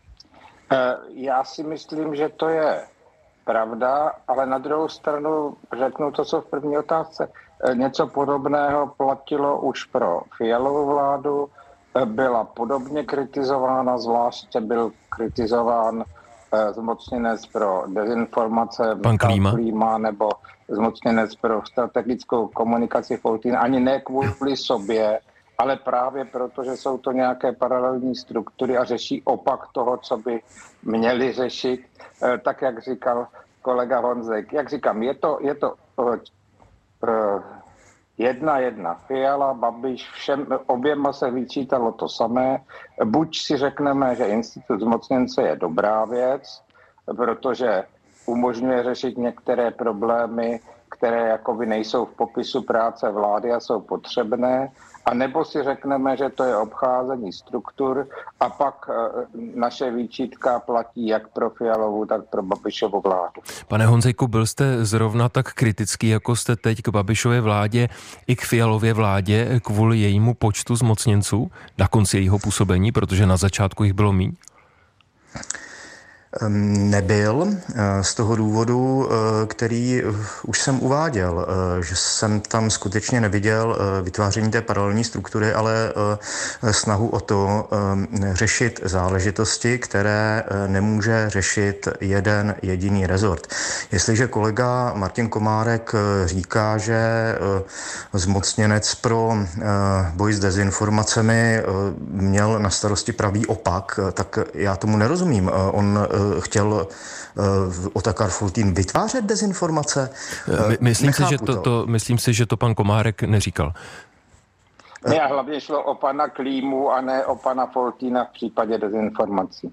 Já si myslím, že to je pravda, ale na druhou stranu řeknu to, co v první otázce. Něco podobného platilo už pro Fialovu vládu, byla podobně kritizována, zvláště byl kritizován zmocněnec pro dezinformace Pan Klíma. Klíma nebo zmocněnec pro strategickou komunikaci Foltín, ani ne kvůli sobě, ale právě proto, že jsou to nějaké paralelní struktury a řeší opak toho, co by měli řešit, tak jak říkal kolega Honzek. Jak říkám, je to, je to uh, uh, jedna jedna. Fiala, Babiš, všem, oběma se vyčítalo to samé. Buď si řekneme, že institut zmocněnce je dobrá věc, protože umožňuje řešit některé problémy, které jakoby nejsou v popisu práce vlády a jsou potřebné, a nebo si řekneme, že to je obcházení struktur a pak naše výčitka platí jak pro Fialovu, tak pro Babišovu vládu. Pane Honzejku, byl jste zrovna tak kritický, jako jste teď k Babišově vládě i k Fialově vládě kvůli jejímu počtu zmocněnců na konci jejího působení, protože na začátku jich bylo míň? Nebyl z toho důvodu, který už jsem uváděl, že jsem tam skutečně neviděl vytváření té paralelní struktury, ale snahu o to řešit záležitosti, které nemůže řešit jeden jediný rezort. Jestliže kolega Martin Komárek říká, že zmocněnec pro boj s dezinformacemi měl na starosti pravý opak, tak já tomu nerozumím. On chtěl Otakar Foltín vytvářet dezinformace? My, myslím, si, že to, to, myslím si, že to pan Komárek neříkal. Ne, a hlavně šlo o pana Klímu a ne o pana Foltína v případě dezinformací.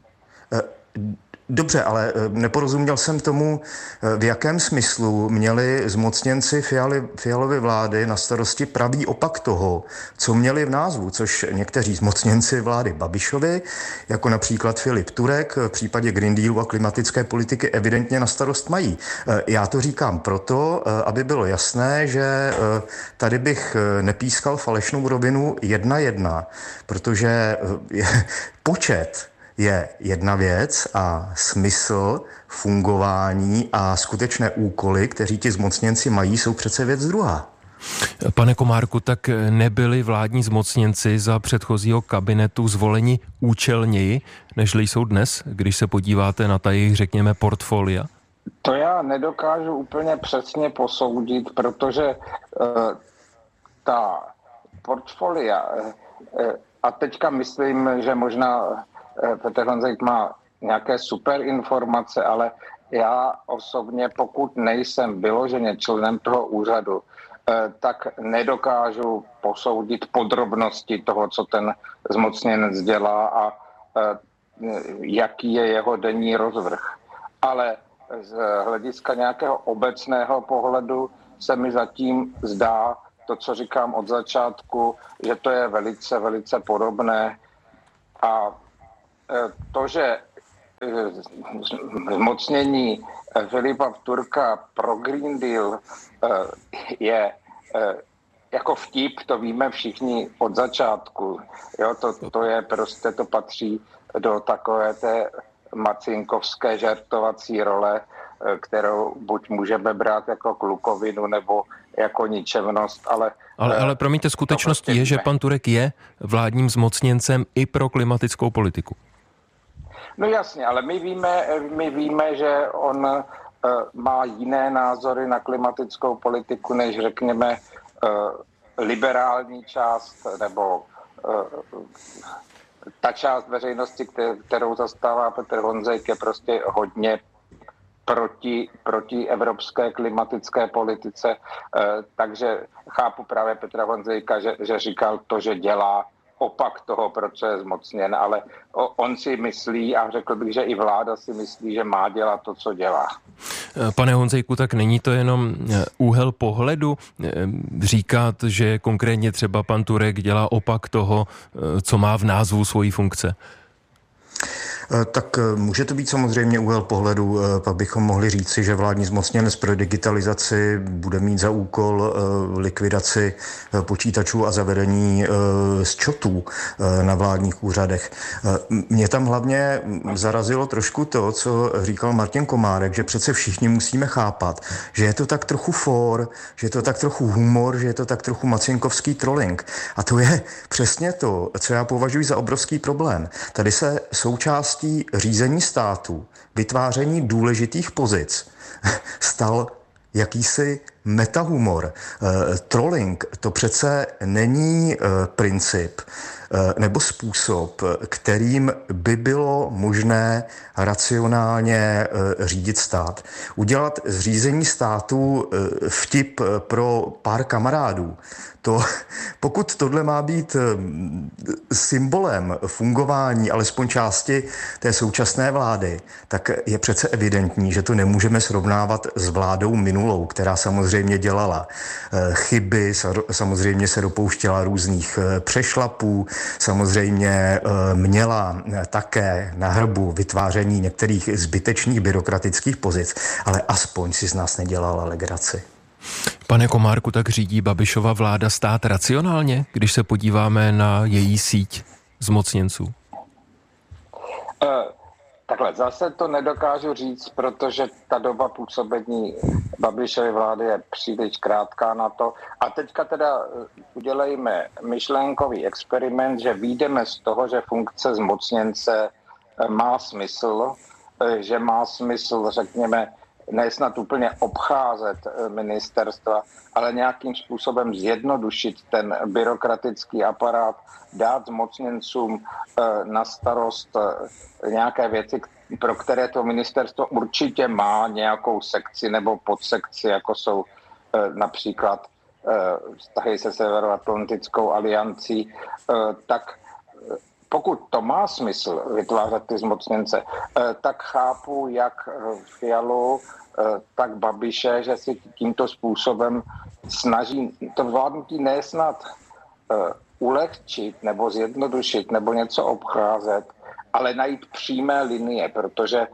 Dobře, ale neporozuměl jsem tomu, v jakém smyslu měli zmocněnci Fialy, Fialovy vlády na starosti pravý opak toho, co měli v názvu, což někteří zmocněnci vlády Babišovi, jako například Filip Turek, v případě Green Dealu a klimatické politiky evidentně na starost mají. Já to říkám proto, aby bylo jasné, že tady bych nepískal falešnou rovinu jedna jedna, protože počet je jedna věc a smysl fungování a skutečné úkoly, kteří ti zmocněnci mají, jsou přece věc druhá. Pane Komárku, tak nebyli vládní zmocněnci za předchozího kabinetu zvoleni účelněji, nežli jsou dnes, když se podíváte na ta jejich, řekněme, portfolia? To já nedokážu úplně přesně posoudit, protože uh, ta portfolia, uh, a teďka myslím, že možná Petr Honzejk má nějaké super informace, ale já osobně, pokud nejsem vyloženě členem toho úřadu, tak nedokážu posoudit podrobnosti toho, co ten zmocněnec dělá a jaký je jeho denní rozvrh. Ale z hlediska nějakého obecného pohledu se mi zatím zdá to, co říkám od začátku, že to je velice, velice podobné a to, že zmocnění Filipa Turka pro Green Deal je jako vtip, to víme všichni od začátku. Jo, to, to je prostě, to patří do takové té macinkovské žertovací role, kterou buď můžeme brát jako klukovinu nebo jako ničemnost, ale... Ale, ale promiňte, skutečností prostě je, že pan Turek je vládním zmocněncem i pro klimatickou politiku. No jasně, ale my víme, my víme, že on uh, má jiné názory na klimatickou politiku, než řekněme uh, liberální část nebo uh, ta část veřejnosti, kterou zastává Petr Honzejk, je prostě hodně proti, proti evropské klimatické politice. Uh, takže chápu právě Petra Honzejka, že, že říkal to, že dělá opak toho, proč je zmocněn, ale on si myslí, a řekl bych, že i vláda si myslí, že má dělat to, co dělá. Pane Honzejku, tak není to jenom úhel pohledu říkat, že konkrétně třeba pan Turek dělá opak toho, co má v názvu svojí funkce? Tak může to být samozřejmě úhel pohledu, pak bychom mohli říci, že vládní zmocněnec pro digitalizaci bude mít za úkol likvidaci počítačů a zavedení sčotů na vládních úřadech. Mě tam hlavně zarazilo trošku to, co říkal Martin Komárek, že přece všichni musíme chápat, že je to tak trochu for, že je to tak trochu humor, že je to tak trochu macinkovský trolling. A to je přesně to, co já považuji za obrovský problém. Tady se součást řízení státu, vytváření důležitých pozic stal jakýsi metahumor. E, trolling to přece není e, princip e, nebo způsob, kterým by bylo možné racionálně e, řídit stát. Udělat z řízení státu e, vtip pro pár kamarádů. To, pokud tohle má být symbolem fungování alespoň části té současné vlády, tak je přece evidentní, že to nemůžeme srovnávat s vládou minulou, která samozřejmě dělala chyby, samozřejmě se dopouštěla různých přešlapů, samozřejmě měla také na hrbu vytváření některých zbytečných byrokratických pozic, ale aspoň si z nás nedělala legraci. Pane Komárku, tak řídí Babišova vláda stát racionálně, když se podíváme na její síť zmocněnců? Takhle, zase to nedokážu říct, protože ta doba působení Babišovy vlády je příliš krátká na to. A teďka teda udělejme myšlenkový experiment, že vyjdeme z toho, že funkce zmocněnce má smysl, že má smysl, řekněme, ne snad úplně obcházet ministerstva, ale nějakým způsobem zjednodušit ten byrokratický aparát, dát zmocněncům na starost nějaké věci, pro které to ministerstvo určitě má nějakou sekci nebo podsekci, jako jsou například vztahy se Severoatlantickou aliancí, tak pokud to má smysl vytvářet ty zmocněnce, tak chápu jak Fialu, tak Babiše, že si tímto způsobem snaží to vládnutí nesnad ulehčit nebo zjednodušit nebo něco obcházet, ale najít přímé linie, protože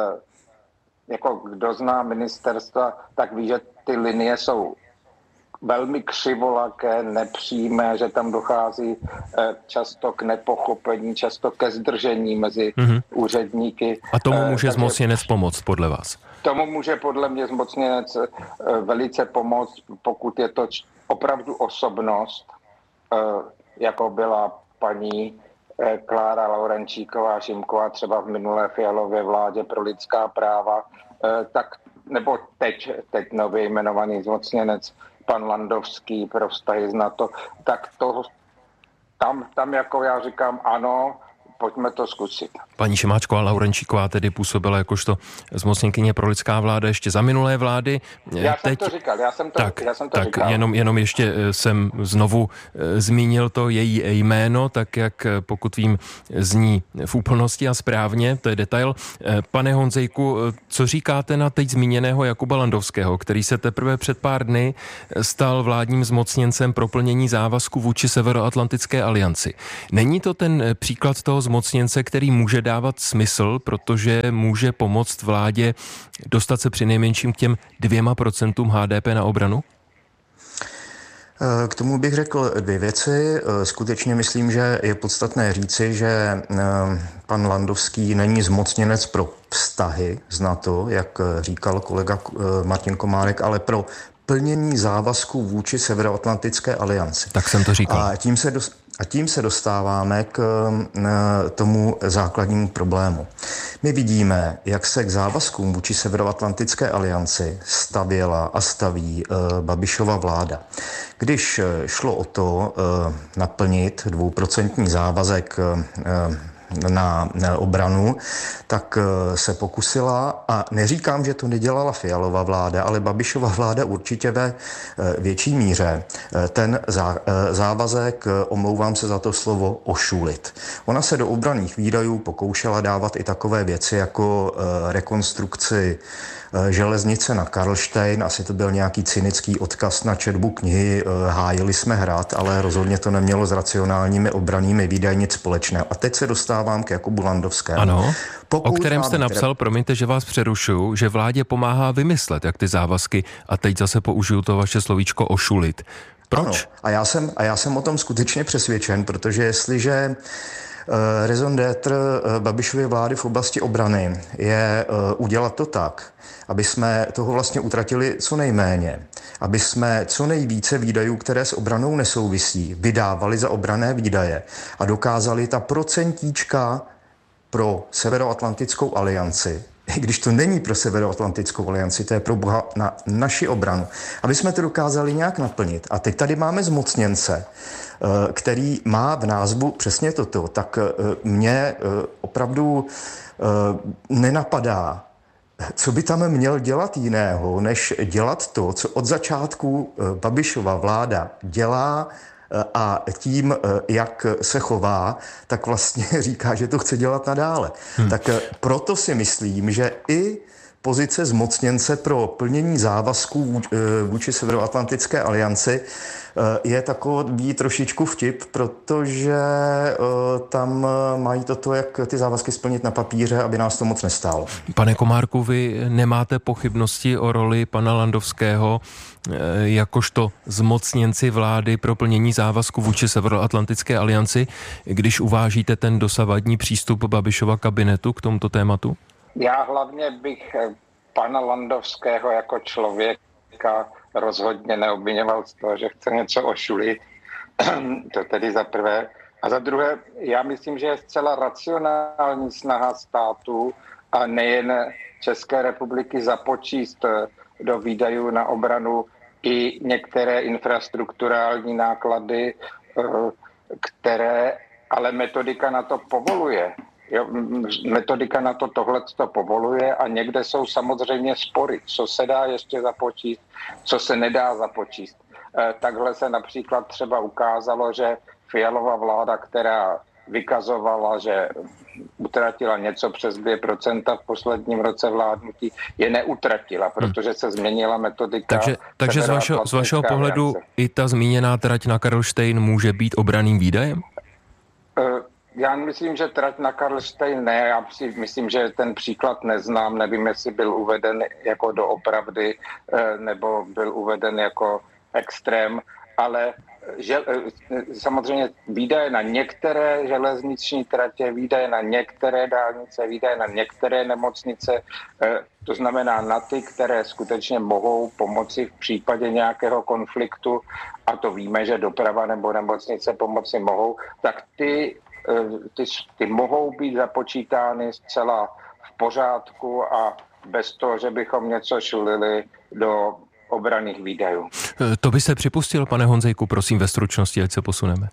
jako kdo zná ministerstva, tak ví, že ty linie jsou velmi křivolaké, nepřímé, že tam dochází často k nepochopení, často ke zdržení mezi mm-hmm. úředníky. A tomu může Takže zmocněnec pomoct podle vás? Tomu může podle mě zmocněnec velice pomoct, pokud je to opravdu osobnost, jako byla paní Klára Laurenčíková-Šimková třeba v minulé Fialově vládě pro lidská práva, tak nebo teď, teď nově jmenovaný zmocněnec pan Landovský pro vztahy z NATO, tak to tam, tam jako já říkám ano, pojďme to zkusit. Paní Šimáčková Laurenčíková tedy působila jakožto zmocněnkyně pro lidská vláda ještě za minulé vlády. Já Teď... jsem to říkal, já jsem to, tak, já jsem to tak říkal. Jenom, jenom ještě jsem znovu zmínil to její jméno, tak jak pokud vím zní v úplnosti a správně, to je detail. Pane Honzejku, co říkáte na teď zmíněného Jakuba Landovského, který se teprve před pár dny stal vládním zmocněncem pro plnění závazku vůči Severoatlantické alianci? Není to ten příklad toho zmocněnce, který může dávat smysl, protože může pomoct vládě dostat se přinejmenším k těm dvěma procentům H D P na obranu? K tomu bych řekl dvě věci. Skutečně myslím, že je podstatné říci, že pan Landovský není zmocněnec pro vztahy z NATO, jak říkal kolega Martin Komárek, ale pro plnění závazků vůči Severoatlantické alianci. Tak jsem to říkal. A tím se dost... A tím se dostáváme k tomu základnímu problému. My vidíme, jak se k závazkům vůči Severoatlantické alianci stavěla a staví Babišova vláda. Když šlo o to naplnit dvouprocentní závazek na obranu, tak se pokusila, a neříkám, že to nedělala Fialova vláda, ale Babišova vláda určitě ve větší míře ten závazek, omlouvám se za to slovo, ošulit. Ona se do obranných výdajů pokoušela dávat i takové věci jako rekonstrukci železnice na Karlštejn, asi to byl nějaký cynický odkaz na četbu knihy Hájili jsme hrad, ale rozhodně to nemělo s racionálními obrannými výdaji nic společného. A teď se dostávám k Jakubu Landovskému. Ano, Pokud o kterém jste napsal, promiňte, že vás přerušuju, že vládě pomáhá vymyslet, jak ty závazky, a teď zase použiju to vaše slovíčko ošulit. Proč? Ano, a já jsem, a já jsem o tom skutečně přesvědčen, protože jestliže Uh, raison d'être uh, Babišovy vlády v oblasti obrany je uh, udělat to tak, aby jsme toho vlastně utratili co nejméně, aby jsme co nejvíce výdajů, které s obranou nesouvisí, vydávali za obranné výdaje a dokázali ta procentíčka pro Severoatlantickou alianci, i když to není pro Severoatlantickou alianci, to je pro boha na naši obranu, aby jsme to dokázali nějak naplnit. A teď tady máme zmocněnce, který má v názvu přesně toto, tak mě opravdu nenapadá, co by tam měl dělat jiného, než dělat to, co od začátku Babišova vláda dělá, a tím, jak se chová, tak vlastně říká, že to chce dělat nadále. Hmm. Tak proto si myslím, že i pozice zmocněnce pro plnění závazků vůči Severoatlantické alianci je takový trošičku vtip, protože tam mají toto, jak ty závazky splnit na papíře, aby nás to moc nestálo. Pane Komárku, vy nemáte pochybnosti o roli pana Landovského jakožto zmocněnci vlády pro plnění závazku vůči Severoatlantické alianci, když uvážíte ten dosavadní přístup Babišova kabinetu k tomuto tématu? Já hlavně bych pana Landovského jako člověka rozhodně neobviňoval z toho, že chce něco ošulit. To tedy za prvé. A za druhé, já myslím, že je zcela racionální snaha státu a nejen České republiky započíst do výdajů na obranu i některé infrastrukturální náklady, které ale metodika na to povoluje. Jo, metodika na to tohleto povoluje a někde jsou samozřejmě spory, co se dá ještě započíst, co se nedá započíst. E, takhle se například třeba ukázalo, že Fialova vláda, která vykazovala, že utratila něco přes dvě procenta v posledním roce vládnutí, je neutratila, protože se změnila metodika. Takže, takže z, vašeho, z vašeho pohledu aliance. I ta zmíněná trať na Karlštejn může být obranným výdajem? E, Já myslím, že trať na Karlštejn ne, já si myslím, že ten příklad neznám, nevím, jestli byl uveden jako doopravdy, nebo byl uveden jako extrém, ale že, samozřejmě výdaje na některé železniční tratě, výdaje na některé dálnice, výdaje na některé nemocnice, to znamená na ty, které skutečně mohou pomoci v případě nějakého konfliktu, a to víme, že doprava nebo nemocnice pomoci mohou, tak ty Ty, ty mohou být započítány zcela v pořádku a bez toho, že bychom něco šulili do obranných výdajů. To byste připustil, pane Honzejku, prosím ve stručnosti, ať se posuneme.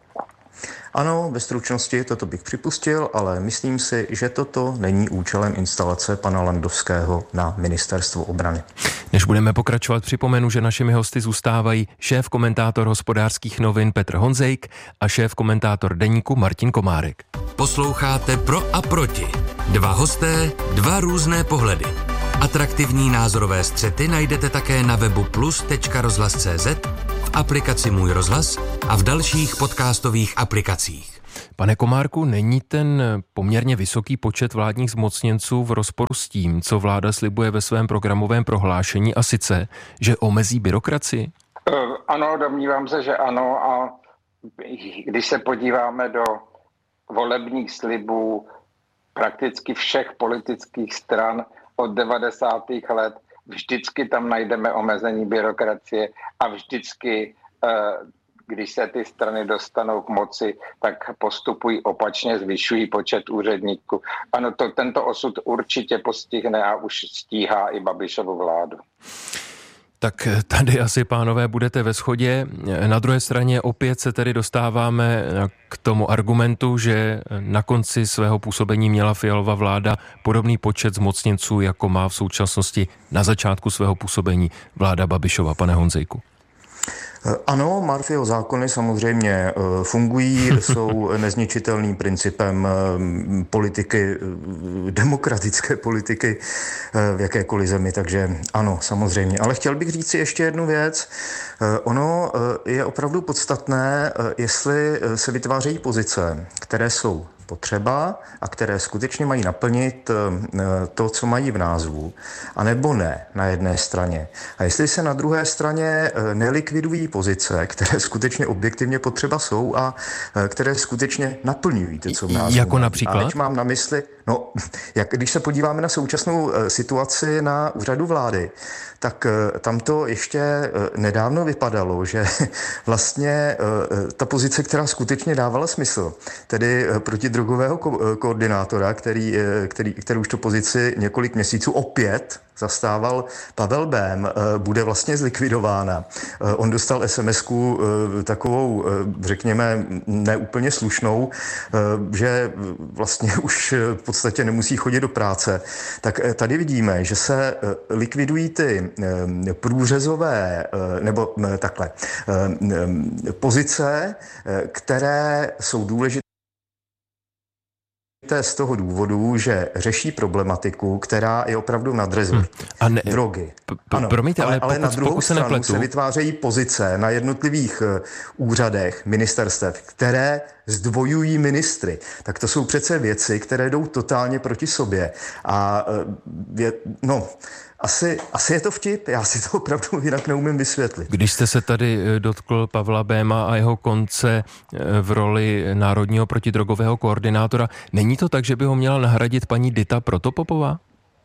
Ano, ve stručnosti toto bych připustil, ale myslím si, že toto není účelem instalace pana Landovského na ministerstvo obrany. Než budeme pokračovat, připomenu, že našimi hosty zůstávají šéf-komentátor Hospodářských novin Petr Honzejk a šéf-komentátor Deníku Martin Komárek. Posloucháte Pro a proti. Dva hosté, dva různé pohledy. Atraktivní názorové střety najdete také na webu plus tečka rozhlas tečka cé zet, v aplikaci Můj rozhlas a v dalších podcastových aplikacích. Pane Komárku, není ten poměrně vysoký počet vládních zmocněnců v rozporu s tím, co vláda slibuje ve svém programovém prohlášení, a sice, že omezí byrokracii? Ano, domnívám se, že ano, a když se podíváme do volebních slibů prakticky všech politických stran od devadesátých let, vždycky tam najdeme omezení byrokracie a vždycky, když se ty strany dostanou k moci, tak postupují opačně, zvyšují počet úředníků. Ano, to, tento osud určitě postihne a už stíhá i Babišovu vládu. Tak tady asi, pánové, budete ve shodě. Na druhé straně opět se tedy dostáváme k tomu argumentu, že na konci svého působení měla Fialova vláda podobný počet zmocněnců, jako má v současnosti na začátku svého působení vláda Babišova. Pane Honzejku. Ano, Murphyho zákony samozřejmě fungují, jsou nezničitelným principem politiky, demokratické politiky v jakékoliv zemi, takže ano, samozřejmě. Ale chtěl bych říct si ještě jednu věc. Ono je opravdu podstatné, jestli se vytvářejí pozice, které jsou potřeba a které skutečně mají naplnit to, co mají v názvu, anebo ne na jedné straně. A jestli se na druhé straně nelikvidují pozice, které skutečně objektivně potřeba jsou a které skutečně naplňují to, co v názvu. Jako například? A teď mám na mysli, no, jak, když se podíváme na současnou situaci na úřadu vlády, tak tam to ještě nedávno vypadalo, že vlastně ta pozice, která skutečně dávala smysl, tedy protidrogového ko- koordinátora, který, který, který už tu pozici několik měsíců opět zastával Pavel Bém, bude vlastně zlikvidována. On dostal es em esku takovou, řekněme, neúplně slušnou, že vlastně už v podstatě nemusí chodit do práce. Tak tady vidíme, že se likvidují ty průřezové, nebo takhle, pozice, které jsou důležité z toho důvodu, že řeší problematiku, která je opravdu nadrezortní. Hmm. Ne, drogy. P- p- ano, promiňte, ale, ale, ale pokud, na druhou pokud se, stranu nepletu... se vytvářejí pozice na jednotlivých uh, úřadech, ministerstev, které zdvojují ministry. Tak to jsou přece věci, které jdou totálně proti sobě. A uh, je, no... Asi, asi je to vtip, já si to opravdu jinak neumím vysvětlit. Když jste se tady dotkl Pavla Béma a jeho konce v roli národního protidrogového koordinátora, není to tak, že by ho měla nahradit paní Dita Protopopová?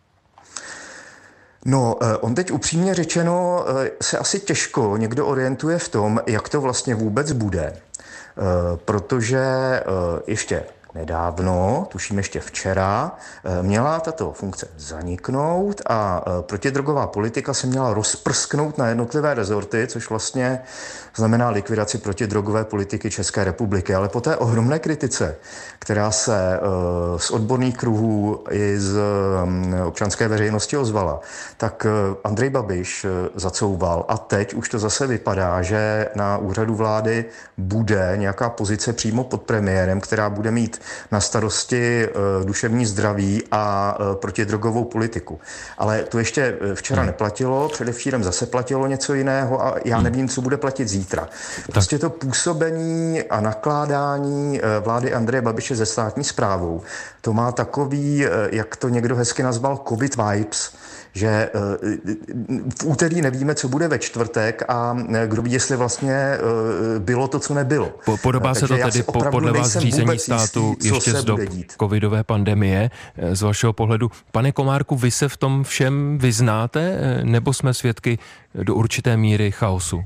No, on teď upřímně řečeno se asi těžko někdo orientuje v tom, jak to vlastně vůbec bude. Protože ještě nedávno, tuším ještě včera, měla tato funkce zaniknout a protidrogová politika se měla rozprsknout na jednotlivé rezorty, což vlastně znamená likvidaci protidrogové politiky České republiky. Ale po té ohromné kritice, která se z odborných kruhů i z občanské veřejnosti ozvala, tak Andrej Babiš zacouval a teď už to zase vypadá, že na úřadu vlády bude nějaká pozice přímo pod premiérem, která bude mít na starosti duševní zdraví a protidrogovou politiku. Ale to ještě včera hmm. neplatilo, předevčírem zase platilo něco jiného a já nevím, co bude platit zítra. Prostě to působení a nakládání vlády Andreje Babiše se státní správou, to má takový, jak to někdo hezky nazval, covid vibes, že v úterý nevíme, co bude ve čtvrtek a kdo ví, jestli vlastně bylo to, co nebylo. Podobá se to tedy po, podle vás řízení státu jistý, ještě z dob covidové pandemie z vašeho pohledu. Pane Komárku, vy se v tom všem vyznáte, nebo jsme svědky do určité míry chaosu?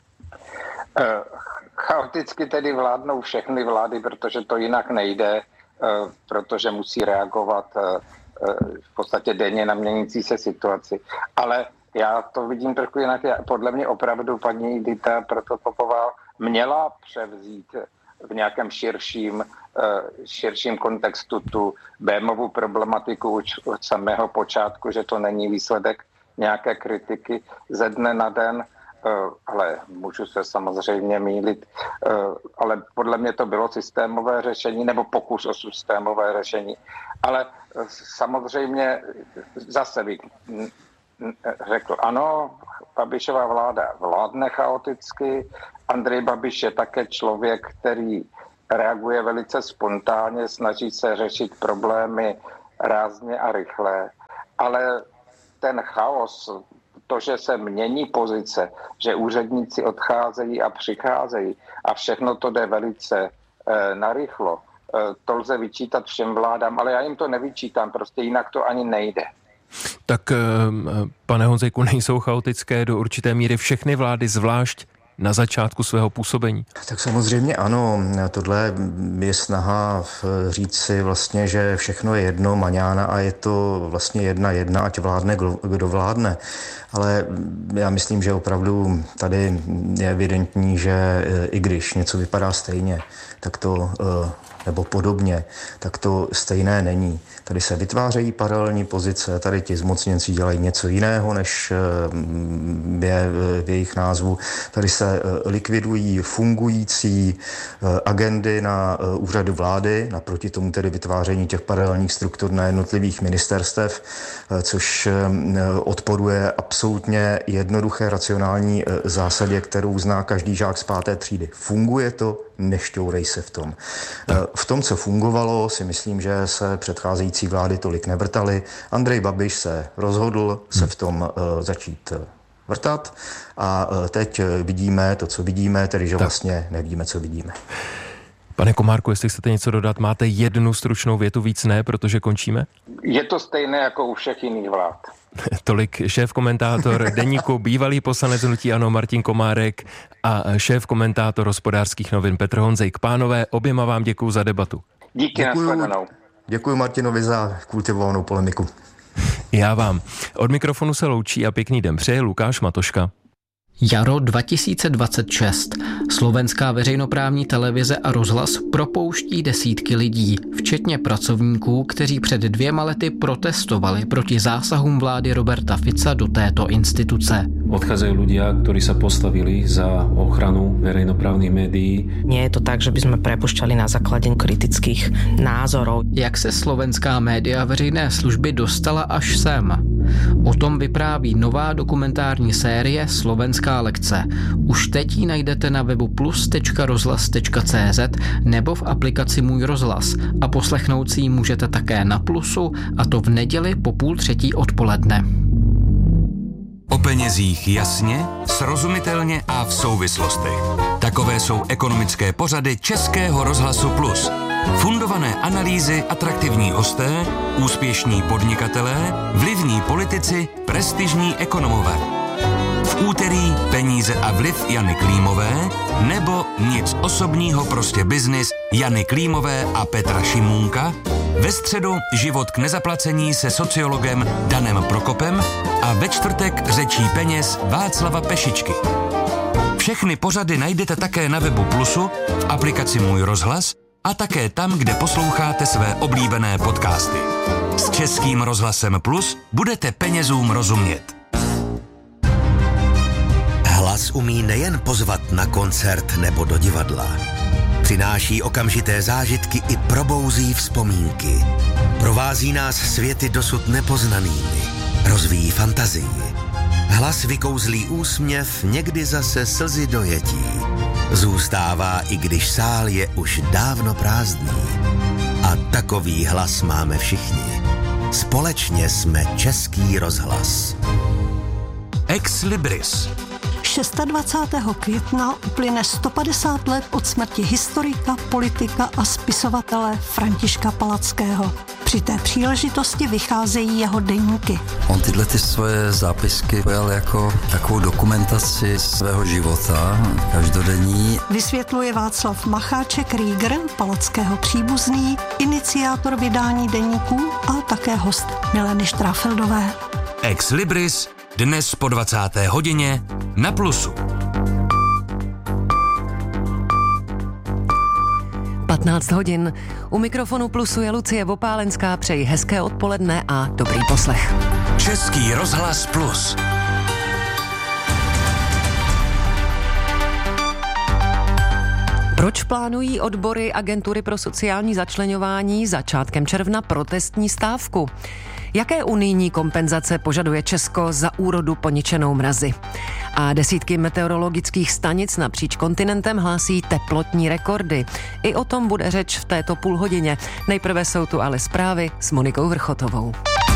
Chaoticky tedy vládnou všechny vlády, protože to jinak nejde, protože musí reagovat v podstatě denně na měnící se situaci. Ale já to vidím trochu jinak. Podle mě opravdu paní Dita Protopopová měla převzít v nějakém širším, širším kontextu tu Bémovu problematiku už od samého počátku, že to není výsledek nějaké kritiky ze dne na den, ale můžu se samozřejmě mýlit, ale podle mě to bylo systémové řešení, nebo pokus o systémové řešení. Ale samozřejmě zase bych řekl, ano, Babišova vláda vládne chaoticky, Andrej Babiš je také člověk, který reaguje velice spontánně, snaží se řešit problémy rázně a rychle, ale ten chaos, to, že se mění pozice, že úředníci odcházejí a přicházejí a všechno to jde velice e, narychlo, e, to lze vyčítat všem vládám, ale já jim to nevyčítám, prostě jinak to ani nejde. Tak, pane Honzejku, nejsou chaotické do určité míry všechny vlády, zvlášť na začátku svého působení? Tak samozřejmě ano. Tohle je snaha říct si vlastně, že všechno je jedno, maňána a je to vlastně jedna jedna, ať vládne, kdo vládne. Ale já myslím, že opravdu tady je evidentní, že i když něco vypadá stejně, tak to, nebo podobně, tak to stejné není. Tady se vytvářejí paralelní pozice, tady ti zmocněnci dělají něco jiného, než je v jejich názvu. Tady se likvidují fungující agendy na úřadu vlády, naproti tomu tedy vytváření těch paralelních struktur na jednotlivých ministerstev, což odporuje absolutně jednoduché racionální zásadě, kterou zná každý žák z páté třídy. Funguje to, nešťourej se v tom. V tom, co fungovalo, si myslím, že se předcházející vlády tolik nevrtaly. Andrej Babiš se rozhodl se v tom začít vrtat a teď vidíme to, co vidíme, tedy že tak. vlastně nevíme, co vidíme. Pane Komárku, jestli chcete něco dodat, máte jednu stručnou větu, víc ne, protože končíme? Je to stejné jako u všech jiných vlád. Tolik šéf-komentátor Deníku, bývalý poslanec hnutí ANO Martin Komárek a šéf-komentátor Hospodářských novin Petr Honzejk. Pánové, oběma vám děkuju za debatu. Díky, nashledanou. Děkuji Martinovi za kultivovanou polemiku. Já vám. Od mikrofonu se loučí a pěkný den přeje Lukáš Matoška. Jaro dva tisíce dvacet šest. Slovenská veřejnoprávní televize a rozhlas propouští desítky lidí, včetně pracovníků, kteří před dvěma lety protestovali proti zásahům vlády Roberta Fica do této instituce. Odchádzajú ľudia, ktorí sa postavili za ochranu verejnoprávnych médií. Nie je to tak, že by sme prepušťali na základe kritických názorov. Jak se slovenská média veřejné služby dostala až sem? O tom vypráví nová dokumentární série Slovenská lekce. Už teď ji najdete na webu plus tečka rozhlas tečka cé zet nebo v aplikaci Můj rozhlas a poslechnout si ji můžete také na Plusu, a to v neděli po půl třetí odpoledne. O penězích jasně, srozumitelně a v souvislostech. Takové jsou ekonomické pořady Českého rozhlasu Plus. Fundované analýzy, atraktivní hosté, úspěšní podnikatelé, vlivní politici, prestižní ekonomové. V úterý Peníze a vliv Jany Klímové nebo Nic osobního, prostě biznis Jany Klímové a Petra Šimůnka. Ve středu Život k nezaplacení se sociologem Danem Prokopem a ve čtvrtek Řečí peněz Václava Pešičky. Všechny pořady najdete také na webu Plusu, v aplikaci Můj rozhlas a také tam, kde posloucháte své oblíbené podcasty. S Českým rozhlasem Plus budete penězům rozumět. Hlas umí nejen pozvat na koncert nebo do divadla. Přináší okamžité zážitky i probouzí vzpomínky. Provází nás světy dosud nepoznanými. Rozvíjí fantazii. Hlas vykouzlí úsměv, někdy zase slzy dojetí. Zůstává, i když sál je už dávno prázdný. A takový hlas máme všichni. Společně jsme Český rozhlas. Ex Libris. dvacátého šestého května uplyne sto padesát let od smrti historika, politika a spisovatele Františka Palackého. Při té příležitosti vycházejí jeho deníky. On tyhle ty svoje zápisky pojal jako takovou dokumentaci svého života, každodenní. Vysvětluje Václav Macháček-Rieger, Palackého příbuzný, iniciátor vydání deníků a také host Mileny Štráfeldové. Ex Libris dnes po dvacáté hodině na Plusu. patnáct hodin. U mikrofonu Plusu je Lucie Vopálenská. Přeji hezké odpoledne a dobrý poslech. Český rozhlas Plus. Proč plánují odbory Agentury pro sociální začleňování začátkem června protestní stávku? Jaké unijní kompenzace požaduje Česko za úrodu poničenou mrazy? A desítky meteorologických stanic napříč kontinentem hlásí teplotní rekordy. I o tom bude řeč v této půlhodině. Nejprve jsou tu ale zprávy s Monikou Vrchotovou.